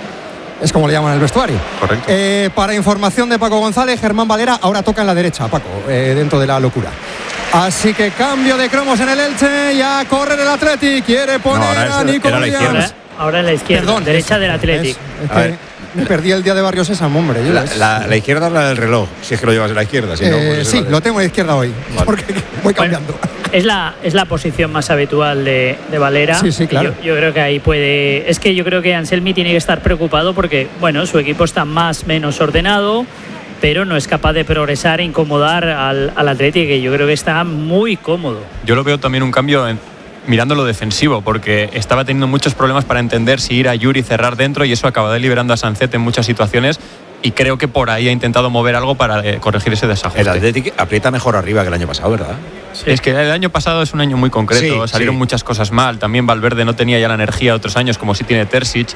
Es como le llaman en el vestuario. Correcto. Eh, para información de Paco González, Germán Valera ahora toca en la derecha, Paco, eh, dentro de la locura. Así que cambio de cromos en el Elche, ya corre el Athletic, quiere poner no, a Nico Williams. Ahora, ahora en la izquierda, Perdón, derecha eso, del Athletic. Es, es que me perdí el día de Barrio Sésamo, hombre. Yo La, es... la, la izquierda es la del reloj, si es que lo llevas a la izquierda. Si eh, no, pues sí, la de... lo tengo a la izquierda hoy, vale. Porque voy cambiando. Bueno, es, la, es la posición más habitual de, de Valera. Sí, sí, claro. Yo, yo creo que ahí puede... Es que yo creo que Anselmi tiene que estar preocupado porque, bueno, su equipo está más o menos ordenado, pero no es capaz de progresar e incomodar al, al Atlético, que yo creo que está muy cómodo. Yo lo veo también un cambio en, mirando lo defensivo, porque estaba teniendo muchos problemas para entender si ir a Yuri cerrar dentro, y eso acaba liberando a Sancet en muchas situaciones, y creo que por ahí ha intentado mover algo para eh, corregir ese desajuste. El Atlético aprieta mejor arriba que el año pasado, ¿verdad? Sí. Es que el año pasado es un año muy concreto, sí, salieron sí. muchas cosas mal, también Valverde no tenía ya la energía de otros años como sí tiene Terzic,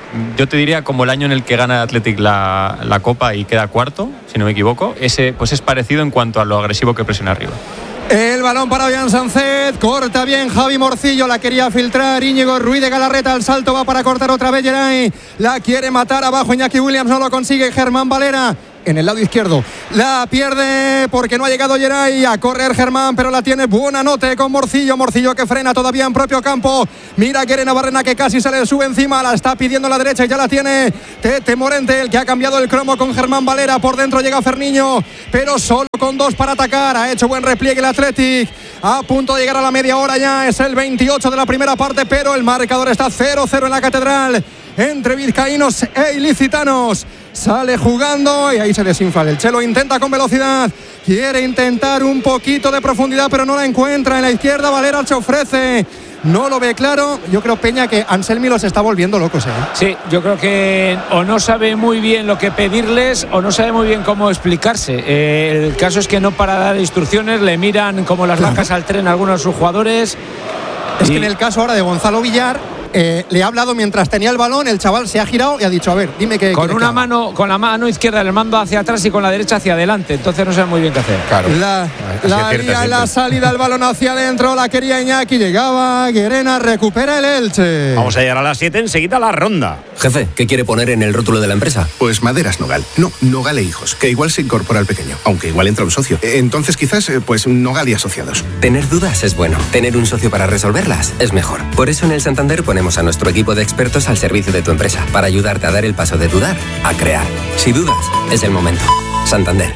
yo te diría como el año en el que gana el Athletic la, la Copa y queda cuarto, si no me equivoco, ese pues es parecido en cuanto a lo agresivo que presiona arriba. El balón para Bian Sancet, corta bien Javi Morcillo, la quería filtrar Íñigo Ruiz de Galarreta, al salto va para cortar otra vez Geray, la quiere matar abajo Iñaki Williams, no lo consigue Germán Valera. En el lado izquierdo la pierde porque no ha llegado Geray a correr Germán, pero la tiene buena note con Morcillo, Morcillo que frena todavía en propio campo, mira Guerena Barrena que casi se le sube encima, la está pidiendo a la derecha y ya la tiene Tete Morente, el que ha cambiado el cromo con Germán Valera, por dentro llega Ferniño, pero solo con dos para atacar, ha hecho buen repliegue el Athletic, a punto de llegar a la media hora ya, es el veintiocho de la primera parte, pero el marcador está cero cero en la Catedral, entre vizcaínos e ilicitanos. Sale jugando y ahí se desinfla el Chelo, intenta con velocidad, quiere intentar un poquito de profundidad pero no la encuentra, en la izquierda Valera se ofrece, no lo ve claro. Yo creo, Peña, que Anselmi los está volviendo locos, ¿eh? Sí, yo creo que o no sabe muy bien lo que pedirles o no sabe muy bien cómo explicarse. Eh, el caso es que no para dar instrucciones, le miran como las vacas al tren a algunos de sus jugadores. Es y... que en el caso ahora de Gonzalo Villar, Eh, le ha hablado mientras tenía el balón, el chaval se ha girado y ha dicho, a ver, dime qué. Con una mano, con la mano izquierda le mando hacia atrás y con la derecha hacia adelante, entonces no sabe muy bien qué hacer. Claro. La, la, lía, la salida, el balón hacia adentro, la quería Iñaki, llegaba Guerena, recupera el Elche. Vamos a llegar a las siete, enseguida la ronda. Jefe, ¿qué quiere poner en el rótulo de la empresa? Pues Maderas Nogal. No, Nogal e Hijos, que igual se incorpora al pequeño, aunque igual entra un socio. Entonces quizás, pues Nogal y Asociados. Tener dudas es bueno, tener un socio para resolverlas es mejor. Por eso en el Santander ponemos a nuestro equipo de expertos al servicio de tu empresa, para ayudarte a dar el paso de dudar a crear. Si dudas, es el momento. Santander.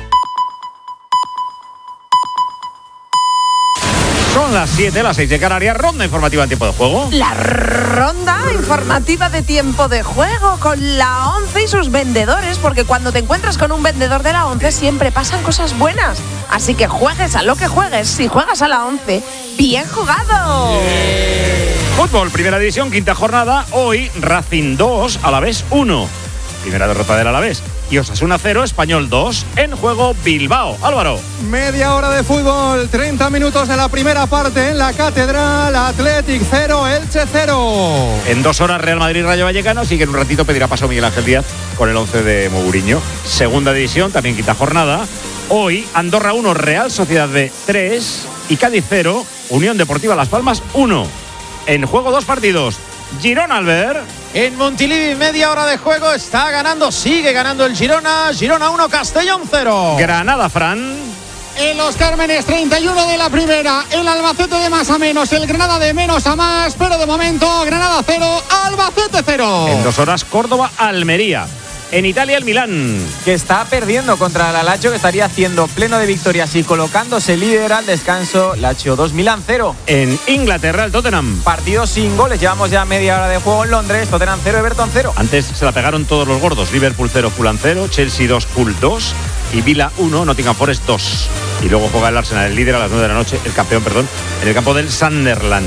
Son las siete, las seis de Canarias, ronda informativa en tiempo de juego. La ronda informativa de tiempo de juego con la ONCE y sus vendedores, porque cuando te encuentras con un vendedor de la ONCE siempre pasan cosas buenas. Así que juegues a lo que juegues, si juegas a la ONCE, ¡bien jugado! Yeah. Fútbol, primera división, quinta jornada. Hoy Racing dos, Alavés uno. Primera derrota del Alavés. Y Osasuna cero, Español dos. En juego Bilbao. Álvaro. Media hora de fútbol, treinta minutos de la primera parte en la Catedral. Athletic cero, Elche cero. En dos horas Real Madrid Rayo Vallecano. Así que en un ratito pedirá paso Miguel Ángel Díaz con el once de Mourinho. Segunda división, también quinta jornada. Hoy Andorra uno, Real Sociedad B tres. Y Cádiz cero, Unión Deportiva Las Palmas uno. En juego dos partidos. Girona, Albert. En Montilivi, media hora de juego, está ganando, sigue ganando el Girona. Girona uno, Castellón cero. Granada, Fran. En Los Cármenes, treinta y uno de la primera. El Albacete de más a menos, el Granada de menos a más. Pero de momento, Granada cero, Albacete cero. En dos horas, Córdoba, Almería. En Italia, el Milán, que está perdiendo contra la Lazio, que estaría haciendo pleno de victorias y colocándose líder al descanso. Lazio dos, Milán cero. En Inglaterra, el Tottenham, partido sin goles, llevamos ya media hora de juego en Londres. Tottenham cero, Everton cero. Antes se la pegaron todos los gordos. Liverpool cero, Fulham cero, Chelsea dos, Hull dos y Villa uno, Nottingham Forest dos. Y luego juega el Arsenal, el líder, a las nueve de la noche, el campeón, perdón, en el campo del Sunderland.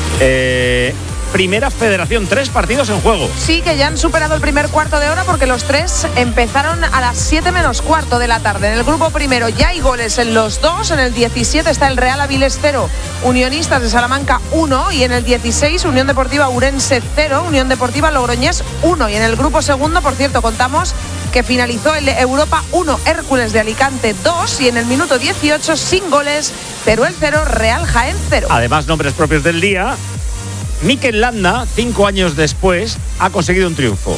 Eh... Primera Federación, tres partidos en juego. Sí, que ya han superado el primer cuarto de hora porque los tres empezaron a las siete menos cuarto de la tarde. En el grupo primero ya hay goles en los dos. En el diecisiete está el Real Avilés cero, Unionistas de Salamanca uno. Y en el dieciséis, Unión Deportiva Urense cero, Unión Deportiva Logroñés uno. Y en el grupo segundo, por cierto, contamos que finalizó el Europa uno, Hércules de Alicante dos. Y en el minuto dieciocho, sin goles, Teruel cero, Real Jaén cero. Además, nombres propios del día. Mikel Landa, cinco años después, ha conseguido un triunfo.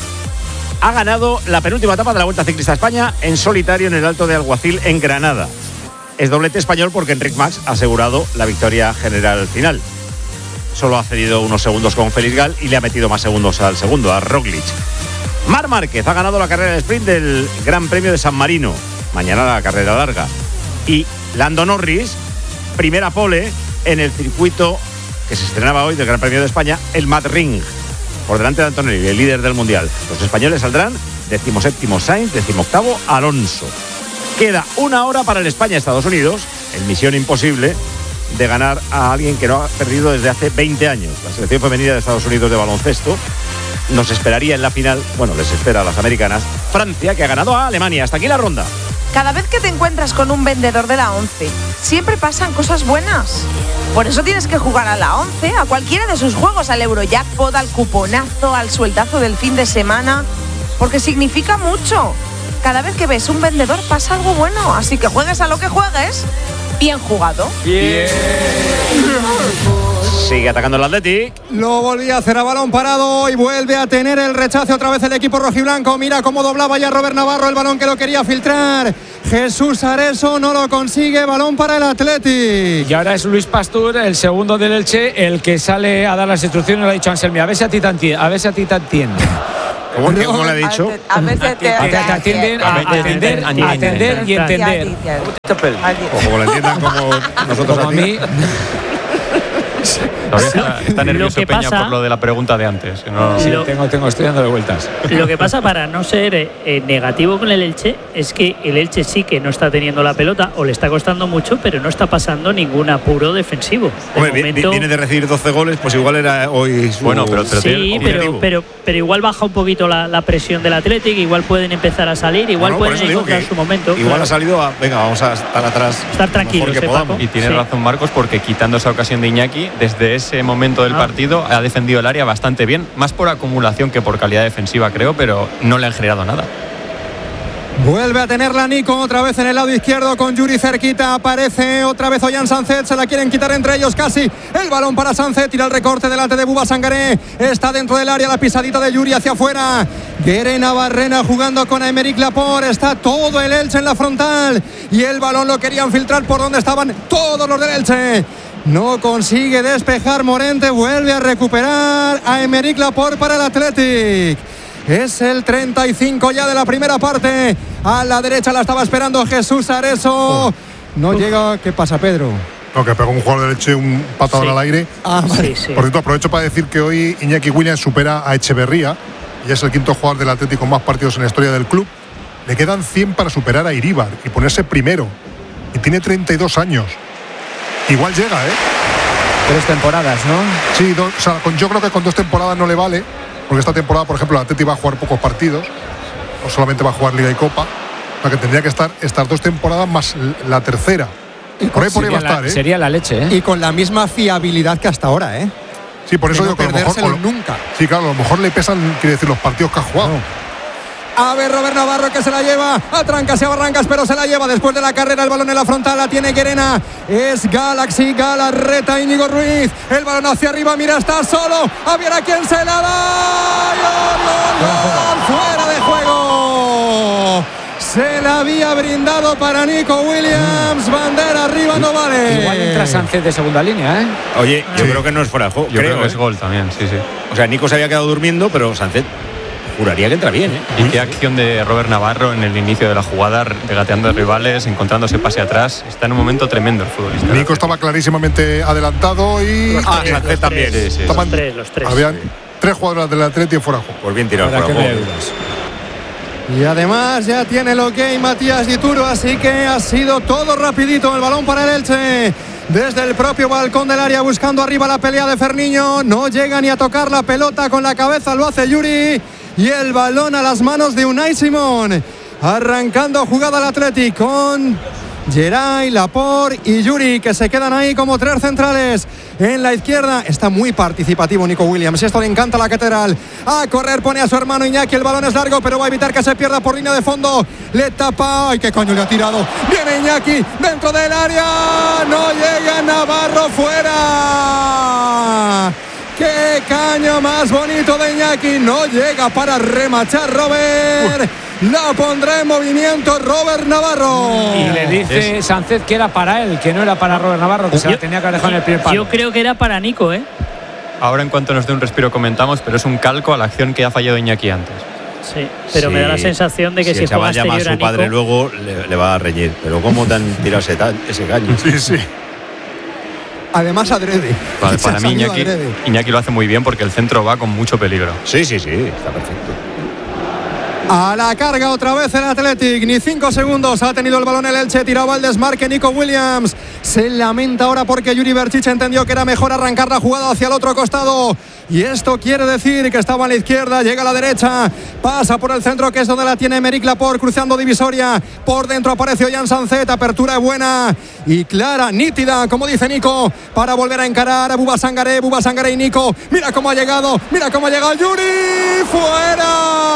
Ha ganado la penúltima etapa de la Vuelta Ciclista a España en solitario en el Alto de Alguacil, en Granada. Es doblete español porque Enric Mas ha asegurado la victoria general final. Solo ha cedido unos segundos con Félix Gal y le ha metido más segundos al segundo, a Roglic. Marc Márquez ha ganado la carrera de sprint del Gran Premio de San Marino. Mañana la carrera larga. Y Lando Norris, primera pole en el circuito que se estrenaba hoy del Gran Premio de España, el Mad Ring, por delante de Antonelli, el líder del Mundial. Los españoles saldrán decimoséptimo Sainz, decimoctavo Alonso. Queda una hora para el España-Estados Unidos, en misión imposible de ganar a alguien que no ha perdido desde hace veinte años. La selección femenina de Estados Unidos de baloncesto nos esperaría en la final, bueno, les espera a las americanas, Francia, que ha ganado a Alemania. Hasta aquí la ronda. Cada vez que te encuentras con un vendedor de la once, siempre pasan cosas buenas. Por eso tienes que jugar a la once, a cualquiera de sus juegos, al Eurojackpot, al cuponazo, al sueldazo del fin de semana, porque significa mucho. Cada vez que ves un vendedor pasa algo bueno, así que juegues a lo que juegues, bien jugado. Bien. Sigue atacando el Athletic. Lo volvía a hacer a balón parado y vuelve a tener el rechace otra vez el equipo rojiblanco. Mira cómo doblaba ya Robert Navarro el balón que lo quería filtrar. Jesús Areso no lo consigue, balón para el Athletic. Y ahora es Luis Pastur, el segundo del Elche, el que sale a dar las instrucciones. Lo ha dicho Anselmi, a ver si a ti te entiende. A ver si a ti te entiende. ¿Cómo, no, ¿Cómo le he dicho? A ver si te atienden, a atender, atender y entender. O como lo entiendan como nosotros a mí. Está, está nervioso Peña pasa, por lo de la pregunta de antes. No. Sí, lo, tengo, tengo, estoy dándole vueltas. Lo que pasa, para no ser eh, negativo con el Elche, es que el Elche sí que no está teniendo la pelota o le está costando mucho, pero no está pasando ningún apuro defensivo. De Hombre, momento, viene de recibir doce goles, pues igual era hoy su bueno, pero, pero sí, pero, pero, pero igual baja un poquito la, la presión del Athletic, igual pueden empezar a salir, igual no, no, pueden encontrar su momento. Igual claro. ha salido a, venga, vamos a estar atrás. Estar tranquilos, que Paco. Y tiene sí. razón Marcos, porque quitando esa ocasión de Iñaki, desde ese momento del ah. partido ha defendido el área bastante bien, más por acumulación que por calidad defensiva, creo, pero no le han generado nada. Vuelve a tenerla Nico otra vez en el lado izquierdo con Yuri cerquita. Aparece otra vez Ollán Sánchez. Se la quieren quitar entre ellos casi. El balón para Sánchez. Tira el recorte delante de Buba Sangaré. Está dentro del área la pisadita de Yuri hacia afuera. Guerena Barrena jugando con Aymeric Laporte. Está todo el Elche en la frontal. Y el balón lo querían filtrar por donde estaban todos los del Elche. No consigue despejar Morente. Vuelve a recuperar a Aymeric Laporte para el Athletic. Es el treinta y cinco ya de la primera parte. A la derecha la estaba esperando Jesús Areso. Oh. No Uf. llega. ¿Qué pasa, Pedro? No, que pegó un jugador de Elche un patadón sí. al aire. Ah, vale. sí, sí. Por cierto, aprovecho para decir que hoy Iñaki Williams supera a Echeverría. Y es el quinto jugador del Atlético con más partidos en la historia del club. Le quedan cien para superar a Iríbar y ponerse primero. Y tiene treinta y dos años. Igual llega, ¿eh? Tres temporadas, ¿no? Sí, do, o sea, con, yo creo que con dos temporadas no le vale. Porque esta temporada, por ejemplo, el Atleti va a jugar pocos partidos. No solamente va a jugar Liga y Copa. O sea, que tendría que estar estas dos temporadas más la tercera. Y por ahí, por ahí va a estar, la, ¿eh? Sería la leche, ¿eh? Y con la misma fiabilidad que hasta ahora, ¿eh? Sí, por eso de digo no que a lo mejor, nunca. Sí, claro, a lo mejor le pesan, quiere decir, los partidos que ha jugado. No. A ver, Robert Navarro que se la lleva a trancas y a barrancas, pero se la lleva después de la carrera. El balón en la frontal la tiene Guerena. Es Galaxy, Galarreta, Íñigo Ruiz. El balón hacia arriba, mira, está solo. A ver a quién se la da. ¡Gol, gol, gol! ¡Fuera de juego! Se la había brindado para Nico Williams. Bandera arriba, no vale. Igual entra Sánchez de segunda línea, ¿eh? Oye, yo sí. creo que no es fuera de juego. Yo creo, creo que ¿eh? es gol también, sí, sí. O sea, Nico se había quedado durmiendo, pero Sánchez juraría que entra bien, ¿eh? Y qué acción de Robert Navarro en el inicio de la jugada, regateando a rivales, encontrándose pase atrás. Está en un momento tremendo el futbolista. Nico estaba clarísimamente adelantado y los ah, Sánchez también. Sí, sí. Los tres, los tres. Habían sí. tres jugadores del Atlético fuera de juego. Pues bien tirado fuera de juego. Y además ya tiene el ok Matías Dituro, así que ha sido todo rapidito. El balón para el Elche. Desde el propio balcón del área buscando arriba la pelea de Ferniño. No llega ni a tocar la pelota con la cabeza, lo hace Yuri. Y el balón a las manos de Unai Simón. Arrancando jugada al Athletic con Geray, Laporte y Yuri, que se quedan ahí como tres centrales. En la izquierda está muy participativo Nico Williams. Esto le encanta a la Catedral. A correr pone a su hermano Iñaki. El balón es largo, pero va a evitar que se pierda por línea de fondo. Le tapa. ¡Ay, qué coño le ha tirado! Viene Iñaki dentro del área. No llega Navarro, fuera. ¡Qué caño más bonito de Iñaki! No llega para remachar Robert. Uf. La pondrá en movimiento Robert Navarro. Y le dice es. Sánchez que era para él, que no era para Robert Navarro, que yo, se la tenía que haber dejado en el primer palo. Yo creo que era para Nico, ¿eh? Ahora en cuanto nos dé un respiro comentamos, pero es un calco a la acción que ha fallado Iñaki antes. Sí, pero sí. me da la sensación de que si, si juega exterior a su Nico, padre luego le, le va a reñir. Pero ¿cómo te han tirado ese, ese caño? Sí, sí. Además adrede. Para, para mí Iñaki, Iñaki lo hace muy bien porque el centro va con mucho peligro. Sí, sí, sí, está perfecto. A la carga otra vez el Athletic. Ni cinco segundos ha tenido el balón el Elche. Tiraba al desmarque Nico Williams. Se lamenta ahora porque Yuri Berchiche entendió que era mejor arrancar la jugada hacia el otro costado. Y esto quiere decir que estaba a la izquierda, llega a la derecha, pasa por el centro, que es donde la tiene Aymeric Laporte, cruzando divisoria. Por dentro aparece Ollán Sancet, apertura buena y clara, nítida, como dice Nico, para volver a encarar a Bouba Sangaré. Bouba Sangaré y Nico. Mira cómo ha llegado, mira cómo ha llegado Yuri. ¡Fuera!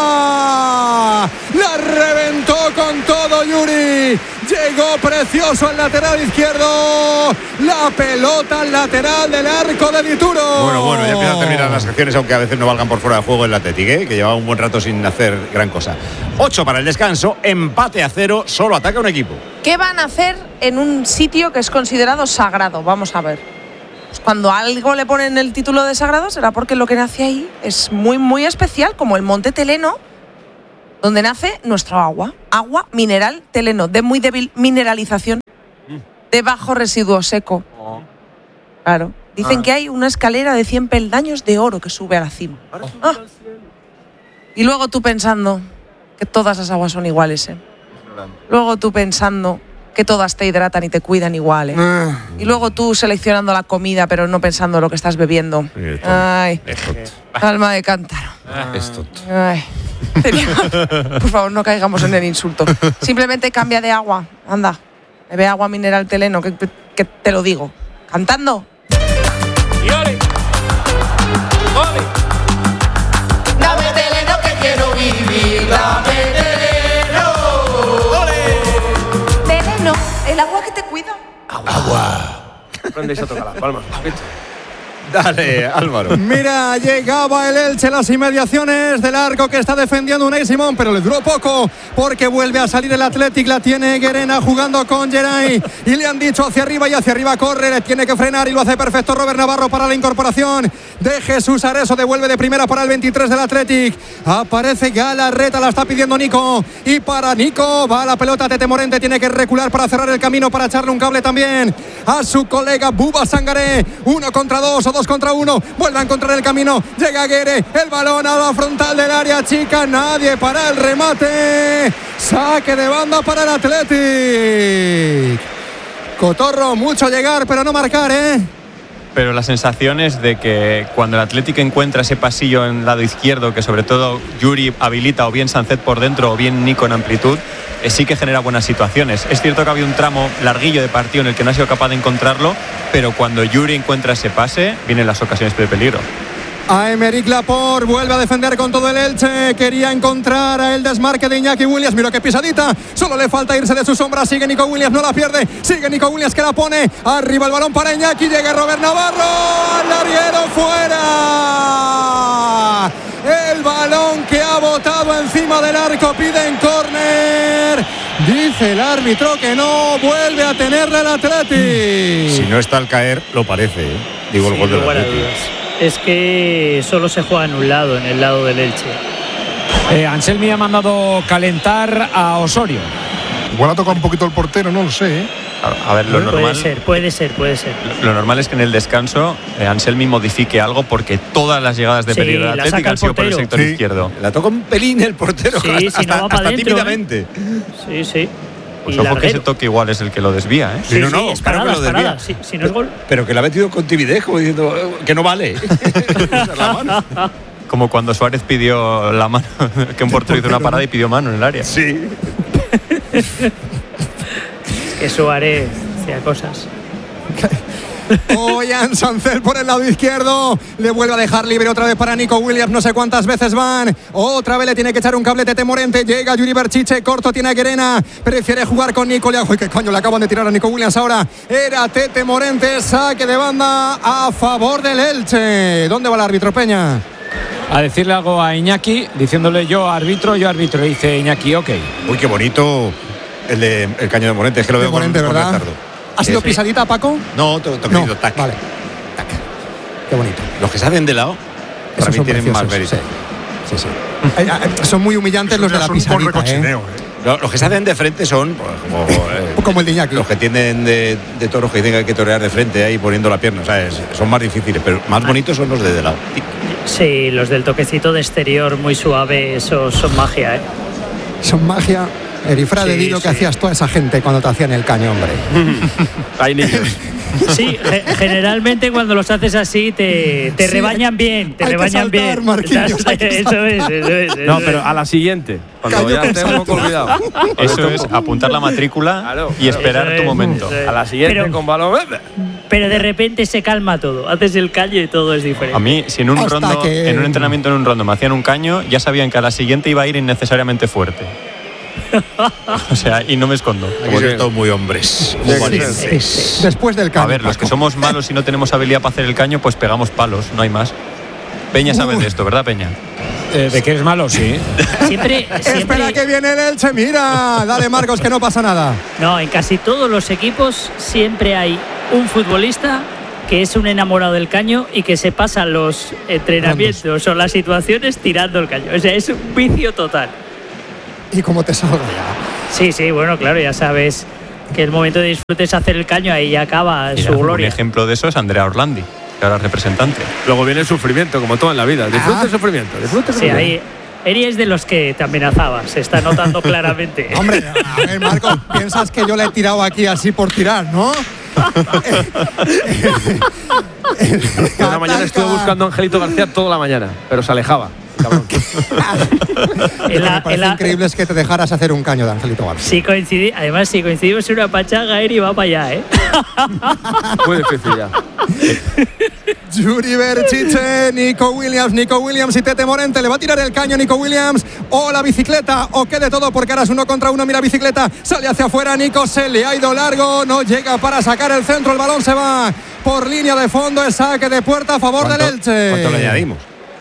La reventó con todo Yuri. Llegó precioso el lateral izquierdo. La pelota al lateral del arco de Dituro. Bueno, bueno, ya empiezan a terminar las acciones, aunque a veces no valgan por fuera de juego el Athletic, ¿eh? Que llevaba un buen rato sin hacer gran cosa. Ocho para el descanso, empate a cero, solo ataca un equipo. ¿Qué van a hacer en un sitio que es considerado sagrado? Vamos a ver. Pues cuando a algo le ponen el título de sagrado, será porque lo que nace ahí es muy, muy especial, como el Monte Teleno, donde nace nuestro agua. Agua mineral Teleno, de muy débil mineralización, de bajo residuo seco. Claro. Dicen ah. que hay una escalera de cien peldaños de oro que sube a la cima. Ah. Y luego tú pensando que todas las aguas son iguales, ¿eh? Luego tú pensando que todas te hidratan y te cuidan igual, ¿eh? Ah. Y luego tú seleccionando la comida, pero no pensando lo que estás bebiendo. Ay, alma de cántaro. Ay. Por favor, no caigamos en el insulto. Simplemente cambia de agua. Anda, bebe agua mineral Teleno, que, que te lo digo. Cantando. Y ole. Ole. Dame Teleno que quiero vivir. Dame Teleno. Ole. Teleno, el agua que te cuida. Agua. Aprendéis a tocar las palmas. Dale, Álvaro. Mira, llegaba el Elche a las inmediaciones del arco que está defendiendo Unai Simón, pero le duró poco porque vuelve a salir el Athletic. La tiene Guerena jugando con Geray y le han dicho hacia arriba y hacia arriba corre. Le tiene que frenar y lo hace perfecto Robert Navarro para la incorporación de Jesús Areso. Devuelve de primera para el veintitrés del Athletic. Aparece Galarreta, la está pidiendo Nico. Y para Nico va la pelota. Tete Morente tiene que recular para cerrar el camino, para echarle un cable también a su colega Bouba Sangaré. Uno contra dos o dos contra uno, vuelve a encontrar el camino, llega Guerre, el balón a la frontal del área chica, nadie para el remate, saque de banda para el Athletic. Cotorro, mucho llegar pero no marcar, ¿eh? Pero la sensación es de que cuando el Athletic encuentra ese pasillo en el lado izquierdo, que sobre todo Yuri habilita, o bien Sancet por dentro o bien Nico en amplitud, eh, sí que genera buenas situaciones. Es cierto que había un tramo larguillo de partido en el que no ha sido capaz de encontrarlo, pero cuando Yuri encuentra ese pase, vienen las ocasiones de peligro. A Aymeric Laporte vuelve a defender con todo el Elche. Quería encontrar a el desmarque de Iñaki Williams. Mira qué pisadita. Solo le falta irse de su sombra. Sigue Nico Williams, no la pierde. Sigue Nico Williams que la pone. Arriba el balón para Iñaki. Llega Robert Navarro. Al larguero, fuera. El balón que ha botado encima del arco. Piden córner. Dice el árbitro que no. Vuelve a tenerle el Athletic. Si no está al caer, lo parece, ¿eh? Digo, el sí, gol del Athletic. Es que solo se juega en un lado, en el lado del Elche. Eh, Anselmi ha mandado calentar a Osorio. Igual ha tocado un poquito el portero, no lo sé, ¿eh? A, a ver, lo normal. Puede ser, puede ser, puede ser. Lo, lo normal es que en el descanso eh, Anselmi modifique algo, porque todas las llegadas de sí, peligro del Athletic han sido por el sector sí. izquierdo. La toca un pelín el portero, sí, hasta, si no va hasta, hasta dentro, tímidamente. ¿eh? Sí, sí. Pues ojo que ese toque igual es el que lo desvía, ¿eh? Sí, no, no, es claro parada, que lo desvía. parada. Sí, si no es gol. Pero que la ha metido con timidez, como diciendo que no vale. La mano. Como cuando Suárez pidió la mano, que un portero hizo una parada y pidió mano en el área. Sí. Es que Suárez hacía cosas. Ollán Sancet por el lado izquierdo. Le vuelve a dejar libre otra vez para Nico Williams. No sé cuántas veces van. Otra vez le tiene que echar un cable Tete Morente. Llega Yuri Berchiche. Corto tiene a Guerena. Prefiere jugar con Nico. Uy, qué coño le acaban de tirar a Nico Williams ahora. Era Tete Morente. Saque de banda a favor del Elche. ¿Dónde va el árbitro, Peña? A decirle algo a Iñaki, diciéndole yo árbitro, yo árbitro. Dice Iñaki, ok. Uy, qué bonito el, de, el caño de Morente. Es que lo veo con, Morente, con ¿verdad? retardo. ¿Ha sido sí. pisadita, Paco? No, to, toquecito, no. tac. Vale. Tac. Qué bonito. Los que se hacen de lado, para mí tienen más mérito. Sí, sí. sí. Son muy humillantes los de la pisadita, ¿eh? Los que se hacen de frente son pues, como, eh, como el de Iñaki. Los que tienden de, de toros que dicen que hay que torear de frente ahí poniendo la pierna, ¿sabes? Son más difíciles, pero más bonitos son los de de lado. Sí, los del toquecito de exterior muy suave, esos son magia, ¿eh? Son magia. Erifra, sí, de Dido, sí. Que hacías toda esa gente cuando te hacían el caño, hombre. Hay niños. Sí, ge- generalmente cuando los haces así te, te Sí, rebañan bien, te hay que rebañan saltar, bien. Marquillos, hay que Eso es, eso es. No, eso pero es. a la siguiente. Cuando Cayó ya con esté un poco salto. olvidado. Eso es apuntar la matrícula Claro, y esperar Eso tu es, momento. eso es. A la siguiente Pero- con balón. Pero de repente se calma todo, haces el callo y todo es diferente. A mí, si en un, Hasta rondo, que- en un entrenamiento en un rondo me hacían un caño, ya sabían que a la siguiente iba a ir innecesariamente fuerte. O sea, y no me escondo. Hemos visto muy hombres, muy valientes. Después del cambio. A ver, los que somos malos y no tenemos habilidad para hacer el caño, pues pegamos palos, no hay más. Peña sabe de esto, ¿verdad, Peña? Eh, ¿De qué eres malo? Sí. Siempre, Espera siempre, que viene el Elche, mira. Dale, Marcos, que no pasa nada. no, en casi todos los equipos siempre hay un futbolista que es un enamorado del caño y que se pasa los entrenamientos o las situaciones tirando el caño. O sea, es un vicio total. Y como te salga ya. Sí, sí, bueno, claro, ya sabes que el momento de disfrute es hacer el caño, ahí ya acaba Mira, su un gloria. ejemplo de eso es Andrea Orlandi, que ahora es representante. Luego viene el sufrimiento, como todo en la vida. Disfrute Ah. el sufrimiento, disfrute el Sí, sufrimiento. ahí Eri es de los que te amenazaba, se está notando claramente. Hombre, a ver, Marcos, piensas que yo le he tirado aquí así por tirar, ¿no? Una mañana estuve buscando a Angelito García toda la mañana, pero se alejaba. Cabrón. Lo que En la- me parece en la- increíble es que te dejaras hacer un caño de Angelito García. Si coincidi- además, si coincidimos en una pachanga, Eri va para allá, ¿eh? Muy difícil ya. Yuri Berchiche, Nico Williams, Nico Williams y Tete Morente. Le va a tirar el caño Nico Williams. O la bicicleta, o qué de todo, porque ahora es uno contra uno. Mira, bicicleta, sale hacia afuera. Nico se le ha ido largo. No llega para sacar el centro. El balón se va por línea de fondo. Es saque de puerta a favor del Elche. ¿Cuánto le añadimos?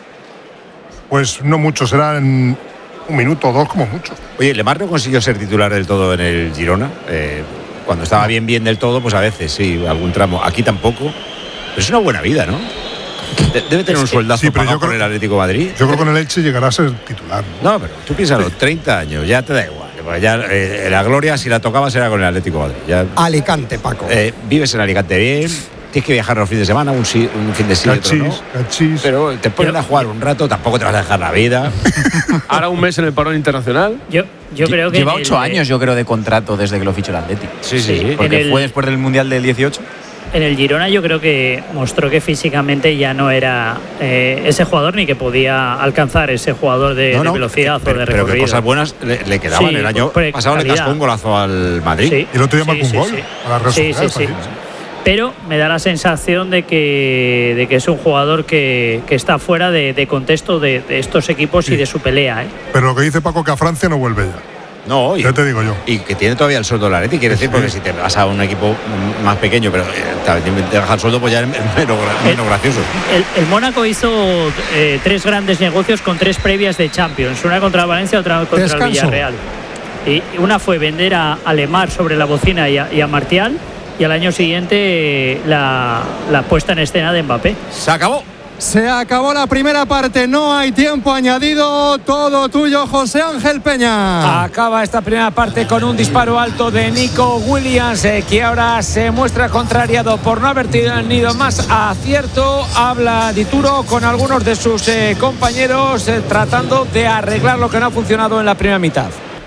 Pues no mucho, será en un minuto o dos como mucho. Oye, Lemar no consiguió ser titular del todo en el Girona. Eh, cuando estaba bien, bien del todo, pues a veces sí, algún tramo. Aquí tampoco. Pero es una buena vida, ¿no? De- debe tener un sueldazo Sí, pero pagado yo creo- por el Atlético de Madrid. Yo creo que con el Elche llegará a ser titular. No, pero tú piénsalo, treinta años, ya te da igual. Pues ya, eh, la gloria, si la tocabas, era con el Atlético de Madrid. Ya, Alicante, Paco. eh, vives en Alicante bien, tienes que viajar los fines de semana, un, sí- un fin de sí y otro no. Cachis, cachis. Pero te ponen a jugar un rato, tampoco te vas a dejar la vida. Ahora un mes en el parón internacional. Yo, yo creo que. Lleva en el- ocho años, yo creo, de contrato desde que lo fichó el Atlético. Sí, sí, sí. Porque En el- fue después del Mundial del dieciocho. En el Girona yo creo que mostró que físicamente ya no era eh, ese jugador ni que podía alcanzar ese jugador de, No, de no, velocidad pero, o de pero que recorrido. cosas buenas le, le quedaban. Sí, el año por- pasado le calidad. cascó un golazo al Madrid. Sí, Y el otro día sí, marcó un sí, gol sí. a la Real Sí, Sociedad, sí, sí. imagínate. Pero me da la sensación de que, de que es un jugador que, que está fuera de, de contexto de, de estos equipos y de su pelea. ¿eh? Pero lo que dice Paco, que a Francia no vuelve ya. No, y, Ya te digo yo. y que tiene todavía el sueldo del Atleti, quiere decir, porque si te vas a un equipo mm, más pequeño, pero eh, también te baja el sueldo, pues ya es menos, gra- menos gracioso. El, el Mónaco hizo eh, tres grandes negocios con tres previas de Champions. Una contra el Valencia, otra contra Descanso. el Villarreal. Y una fue vender a, a Lemar sobre la bocina y a, y a Martial. Y al año siguiente eh, la, la puesta en escena de Mbappé. Se acabó. Se acabó la primera parte, no hay tiempo añadido. Todo tuyo, José Ángel Peña. Acaba esta primera parte con un disparo alto de Nico Williams, eh, que ahora se muestra contrariado por no haber tenido más acierto. Habla Dituro con algunos de sus eh, compañeros eh, tratando de arreglar lo que no ha funcionado en la primera mitad.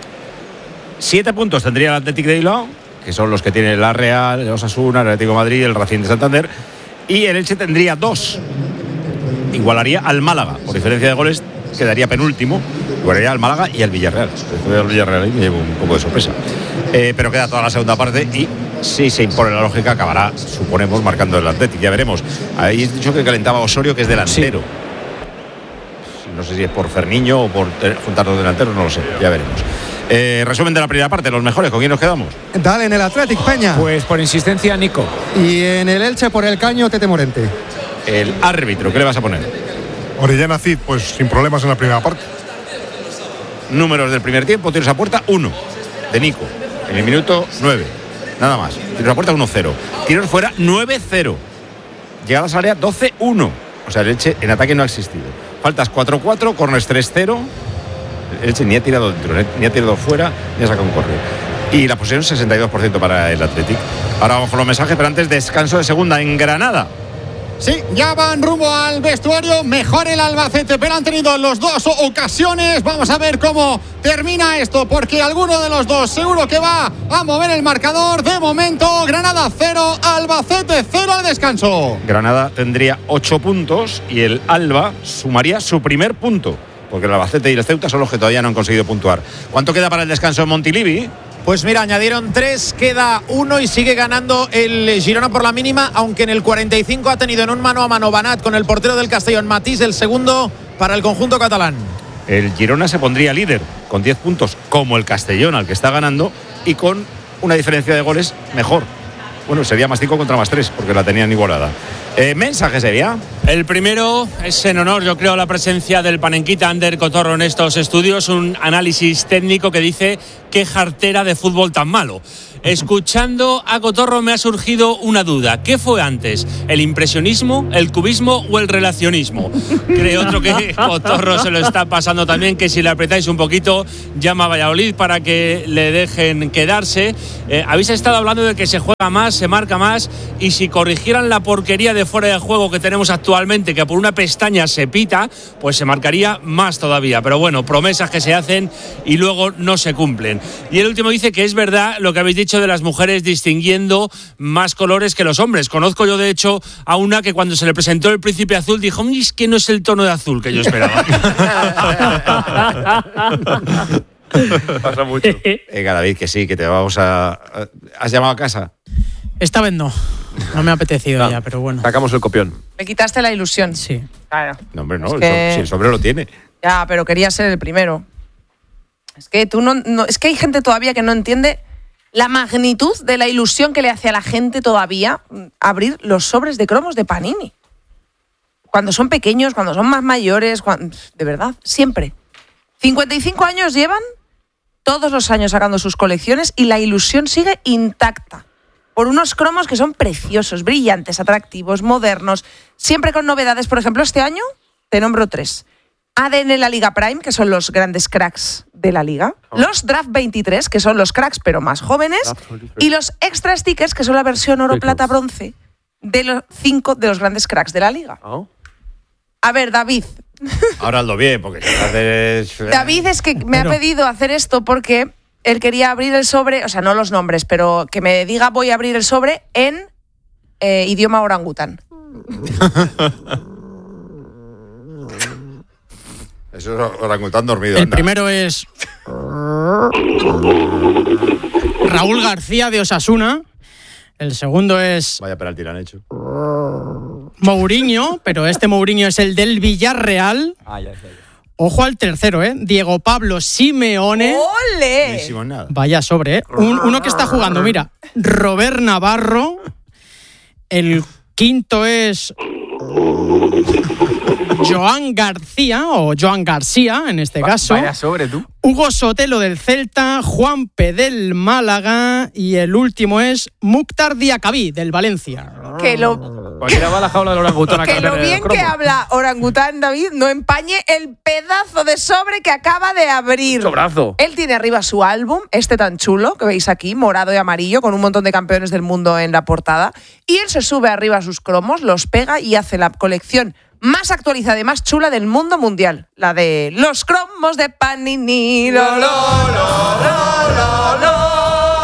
Siete puntos tendría el Athletic de Bilbao, que son los que tiene la Real, el Osasuna, el Atlético de Madrid, el Racing de Santander. Y el Elche tendría dos. Igualaría al Málaga, por diferencia de goles, quedaría penúltimo. Igualaría al Málaga y al Villarreal. Después del Villarreal ahí me llevo un poco de sorpresa. Eh, pero queda toda la segunda parte y si se impone la lógica acabará, suponemos, marcando el Athletic. Ya veremos. Habéis dicho que calentaba Osorio, que es delantero. No sé si es por Ferniño o por te- juntar dos delanteros, no lo sé. Ya veremos. Eh, resumen de la primera parte, los mejores, ¿con quién nos quedamos? Dale en el Athletic, Peña. Pues por insistencia, Nico. Y en el Elche por el caño, Tete Morente. El árbitro, ¿qué le vas a poner? Orellana Cid, pues sin problemas en la primera parte. Números del primer tiempo, tiros a puerta, uno. De Nico. En el minuto nueve. Nada más. Tiros a puerta, uno cero. Tiros fuera, nueve cero. Llegadas al área, doce uno. O sea, el Elche en ataque no ha existido. Faltas cuatro cuatro, corners tres cero. El Elche ni ha tirado dentro, ni ha tirado fuera, ni ha sacado un córner. Y la posición sesenta y dos por ciento para el Athletic. Ahora vamos con los mensajes, pero antes descanso de segunda en Granada. Sí, ya van rumbo al vestuario. Mejor el Albacete, pero han tenido los dos ocasiones. Vamos a ver cómo termina esto, porque alguno de los dos seguro que va a mover el marcador. De momento, Granada cero, Albacete descanso. Granada tendría ocho puntos y el Alba sumaría su primer punto, porque el Albacete y el Ceuta son los que todavía no han conseguido puntuar. ¿Cuánto queda para el descanso en Montilivi? Pues mira, añadieron tres, queda uno y sigue ganando el Girona por la mínima, aunque en el cuarenta y cinco ha tenido en un mano a mano Banat con el portero del Castellón, Matís, el segundo para el conjunto catalán. El Girona se pondría líder con diez puntos, como el Castellón, al que está ganando, y con una diferencia de goles mejor. Bueno, sería más cinco contra más tres, porque la tenían igualada. Eh, ¿Mensaje sería? El primero es en honor, yo creo, a la presencia del panenquita Ander Cotorro en estos estudios. Un análisis técnico que dice qué jartera de fútbol tan malo. Escuchando a Cotorro me ha surgido una duda. ¿Qué fue antes? ¿El impresionismo, el cubismo o el relacionismo? Creo otro que Cotorro se lo está pasando también, que si le apretáis un poquito llama a Valladolid para que le dejen quedarse. Eh, habéis estado hablando de que se juega más, se marca más, y si corrigieran la porquería de fuera de juego que tenemos actualmente, que por una pestaña se pita, pues se marcaría más todavía. Pero bueno, promesas que se hacen y luego no se cumplen. Y el último dice que es verdad lo que habéis dicho de las mujeres distinguiendo más colores que los hombres. Conozco yo de hecho a una que cuando se le presentó el príncipe azul dijo, es que no es el tono de azul que yo esperaba. Pasa mucho. Venga, David, que sí, que te vamos a... ¿Has llamado a casa? Esta vez no. No me ha apetecido no, ya, pero bueno. Sacamos el copión. Me quitaste la ilusión. Sí. Claro. No, hombre, no. Es el que... Si el sobre lo tiene. Ya, pero quería ser el primero. Es que tú no, no... Es que hay gente todavía que no entiende la magnitud de la ilusión que le hace a la gente todavía abrir los sobres de cromos de Panini. Cuando son pequeños, cuando son más mayores, cuando... de verdad, siempre. cincuenta y cinco años llevan, todos los años sacando sus colecciones y la ilusión sigue intacta. Por unos cromos que son preciosos, brillantes, atractivos, modernos, siempre con novedades. Por ejemplo, este año te nombro tres. A D N La Liga Prime, que son los grandes cracks de la liga. Oh. Los Draft veintitrés, que son los cracks pero más jóvenes. Y los Extra Stickers, que son la versión oro, plata, bronce de los cinco de los grandes cracks de la liga. Oh. A ver, David. Ahora hazlo bien, porque si haces... David es que me Pero... ha pedido hacer esto porque él quería abrir el sobre, o sea, no los nombres, pero que me diga voy a abrir el sobre en eh, idioma orangután. Eso es orangután dormido. El anda. primero es Raúl García de Osasuna. El segundo es Vaya penalti le han hecho. Mourinho, pero este Mourinho es el del Villarreal. Ah, ya, ya, ya. Ojo al tercero, ¿eh? Diego Pablo Simeone. ¡Ole! Vaya sobre, ¿eh? Un, uno que está jugando, mira. Robert Navarro. El quinto es Joan García, o Joan García, en este Va, caso. Vaya sobre, tú. Hugo Sotelo del Celta, Juanpe del Málaga y el último es Mukhtar Diakabí del Valencia. Que lo, Cualquiera va a la jaula del orangután a que cambiar lo el bien cromo. que habla orangután, David, no empañe el pedazo de sobre que acaba de abrir. Sobrazo. Él tiene arriba su álbum, este tan chulo que veis aquí, morado y amarillo, con un montón de campeones del mundo en la portada. Y él se sube arriba a sus cromos, los pega y hace la colección más actualizada y más chula del mundo mundial. La de los cromos de Panini. Lo, lo, lo, lo, lo, lo.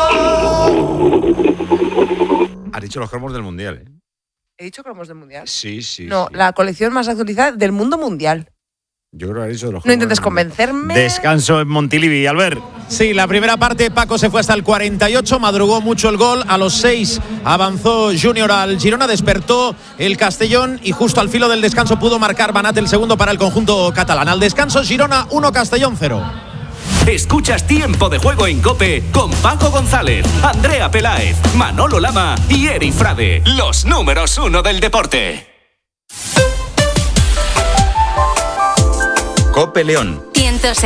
Has dicho los cromos del mundial, ¿eh? ¿He dicho cromos del mundial? Sí, sí. No, sí. la colección más actualizada del mundo mundial. Yo creo que has dicho de los No cromos intentes del mundial. convencerme. Descanso en Montilivi, Albert. Sí, la primera parte Paco se fue hasta el cuarenta y ocho, madrugó mucho el gol, a los seis avanzó Junior al Girona, despertó el Castellón y justo al filo del descanso pudo marcar Banat el segundo para el conjunto catalán. Al descanso Girona uno, Castellón cero. Escuchas Tiempo de Juego en COPE con Paco González, Andrea Peláez, Manolo Lama y Eri Frade, los números uno del deporte. COPE León.